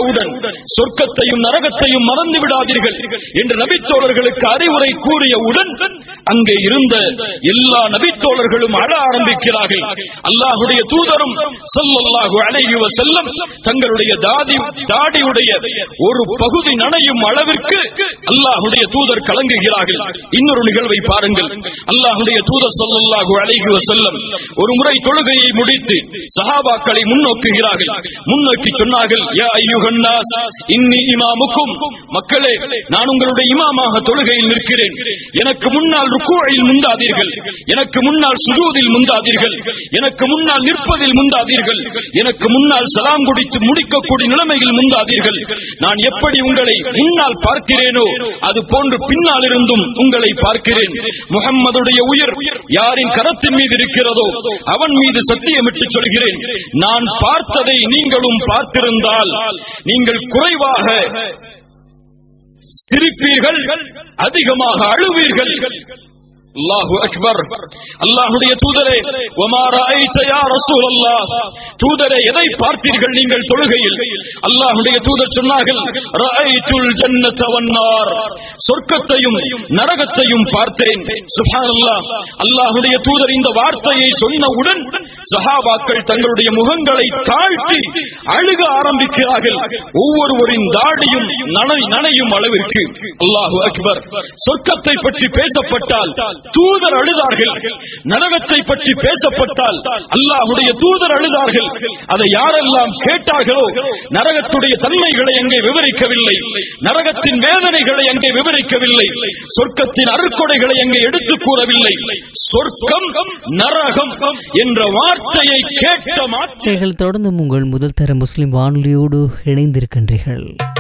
கேட்டவுடன் சொர்க்கத்தையும் நரகத்தையும் மறந்து விடாதீர்கள் என்று நபித்தோழர்களுக்கு அறிவுரை கூறியவுடன் அங்கே இருந்த எல்லா நபித்தோழர்களும் அழ ஆரம்பிக்கிறார்கள். அல்லாஹுடைய தூதரும் ஸல்லல்லாஹு அலைஹி வஸல்லம் தங்களுடைய தாடி தாடியுடைய ஒரு பகுதி நனையும் அளவிற்கு அல்லாஹுடைய தூதர் கலங்குகிறார்கள். இன்னொரு நிகழ்வை பாருங்கள். அல்லாஹுடைய தூதர் ஸல்லல்லாஹு அலைஹி வஸல்லம் ஒரு முறை தொழுகையை முடித்து சஹாபாக்களை முன்னோக்குகிறார்கள். முன்னோக்கி சொன்னார்கள், யா அய்யுஹன் நாஸ் இன்னி இமாமுக்கும், மக்களே நான் உங்களுடைய இமாமாக தொழுகையில் நிற்கிறேன். எனக்கு முன்னால் ருக்கூஇல் முந்தாதீர்கள், எனக்கு முன்னால் சுஜூதில் முந்தாதீர்கள், எனக்கு முன்னால் நிற்பதில் முந்தாதீர்கள், எனக்கு முன்னால் சலாம் குடித்து முடிக்கக்கூடிய நிலைமையில் முந்தாதீர்கள். நான் எப்படி உங்களை முன்னால் பார்க்கிறேனோ அது போன்று பின்னால் இருந்தும் உங்களை பார்க்கிறேன். முஹம்மதுடைய உயிர் யாரின் கரத்தின் மீது இருக்கிறதோ அவன் மீது சத்தியமிட்டு சொல்கிறேன், நான் பார்த்ததை நீங்களும் பார்த்திருந்தால் நீங்கள் குறைவாக சிரிப்பீர்கள், அதிகமாக அழுவீர்கள். அல்லாஹு அக்பர். அல்லாஹ்வுடைய தூதரே, வமா ரஅய்த யா ரசூலல்லாஹ், தூதரே எதை பார்த்தீர்கள் நீங்கள் தொழுகையில்? அல்லாஹ்வுடைய தூதர் சொன்னார்கள், ரஅய்துல் ஜன்னத வன்னார், சொர்க்கத்தையும் நரகத்தையும் பார்த்தேன். சுப்ஹானல்லாஹ். அல்லாஹ்வுடைய தூதர் இந்த வார்த்தையை சொன்னவுடன் சஹாபாக்கள் தங்களுடைய முகங்களை தாழ்த்தி அழுக ஆரம்பிக்கிறார்கள். ஒவ்வொருவரின் தாடியும் நனையும் அளவிற்கு. அல்லாஹு அக்பர். சொர்க்கத்தை பற்றி பேசப்பட்டால் தூதர் அழுதார்கள், நரகத்தை பற்றி பேசப்பட்டால் அல்லாஹ்வுடைய தூதர் அழுதார்கள். அதை யாரெல்லாம் கேட்டார்களோ நரகத்துடைய தன்மைகளை அங்கே விவரிக்கவில்லை, நரகத்தின் வேதனைகளை அங்கே விவரிக்கவில்லை, சொர்க்கத்தின் அருக்கொடைகளை அங்கே எடுத்துக் கூறவில்லை. சொர்க்கம் நரகம் என்ற வார்த்தையை கேட்ட மாற்றம். தொடர்ந்து உங்கள் முதல் தர முஸ்லிம் வானொலியோடு இணைந்திருக்கின்றீர்கள்.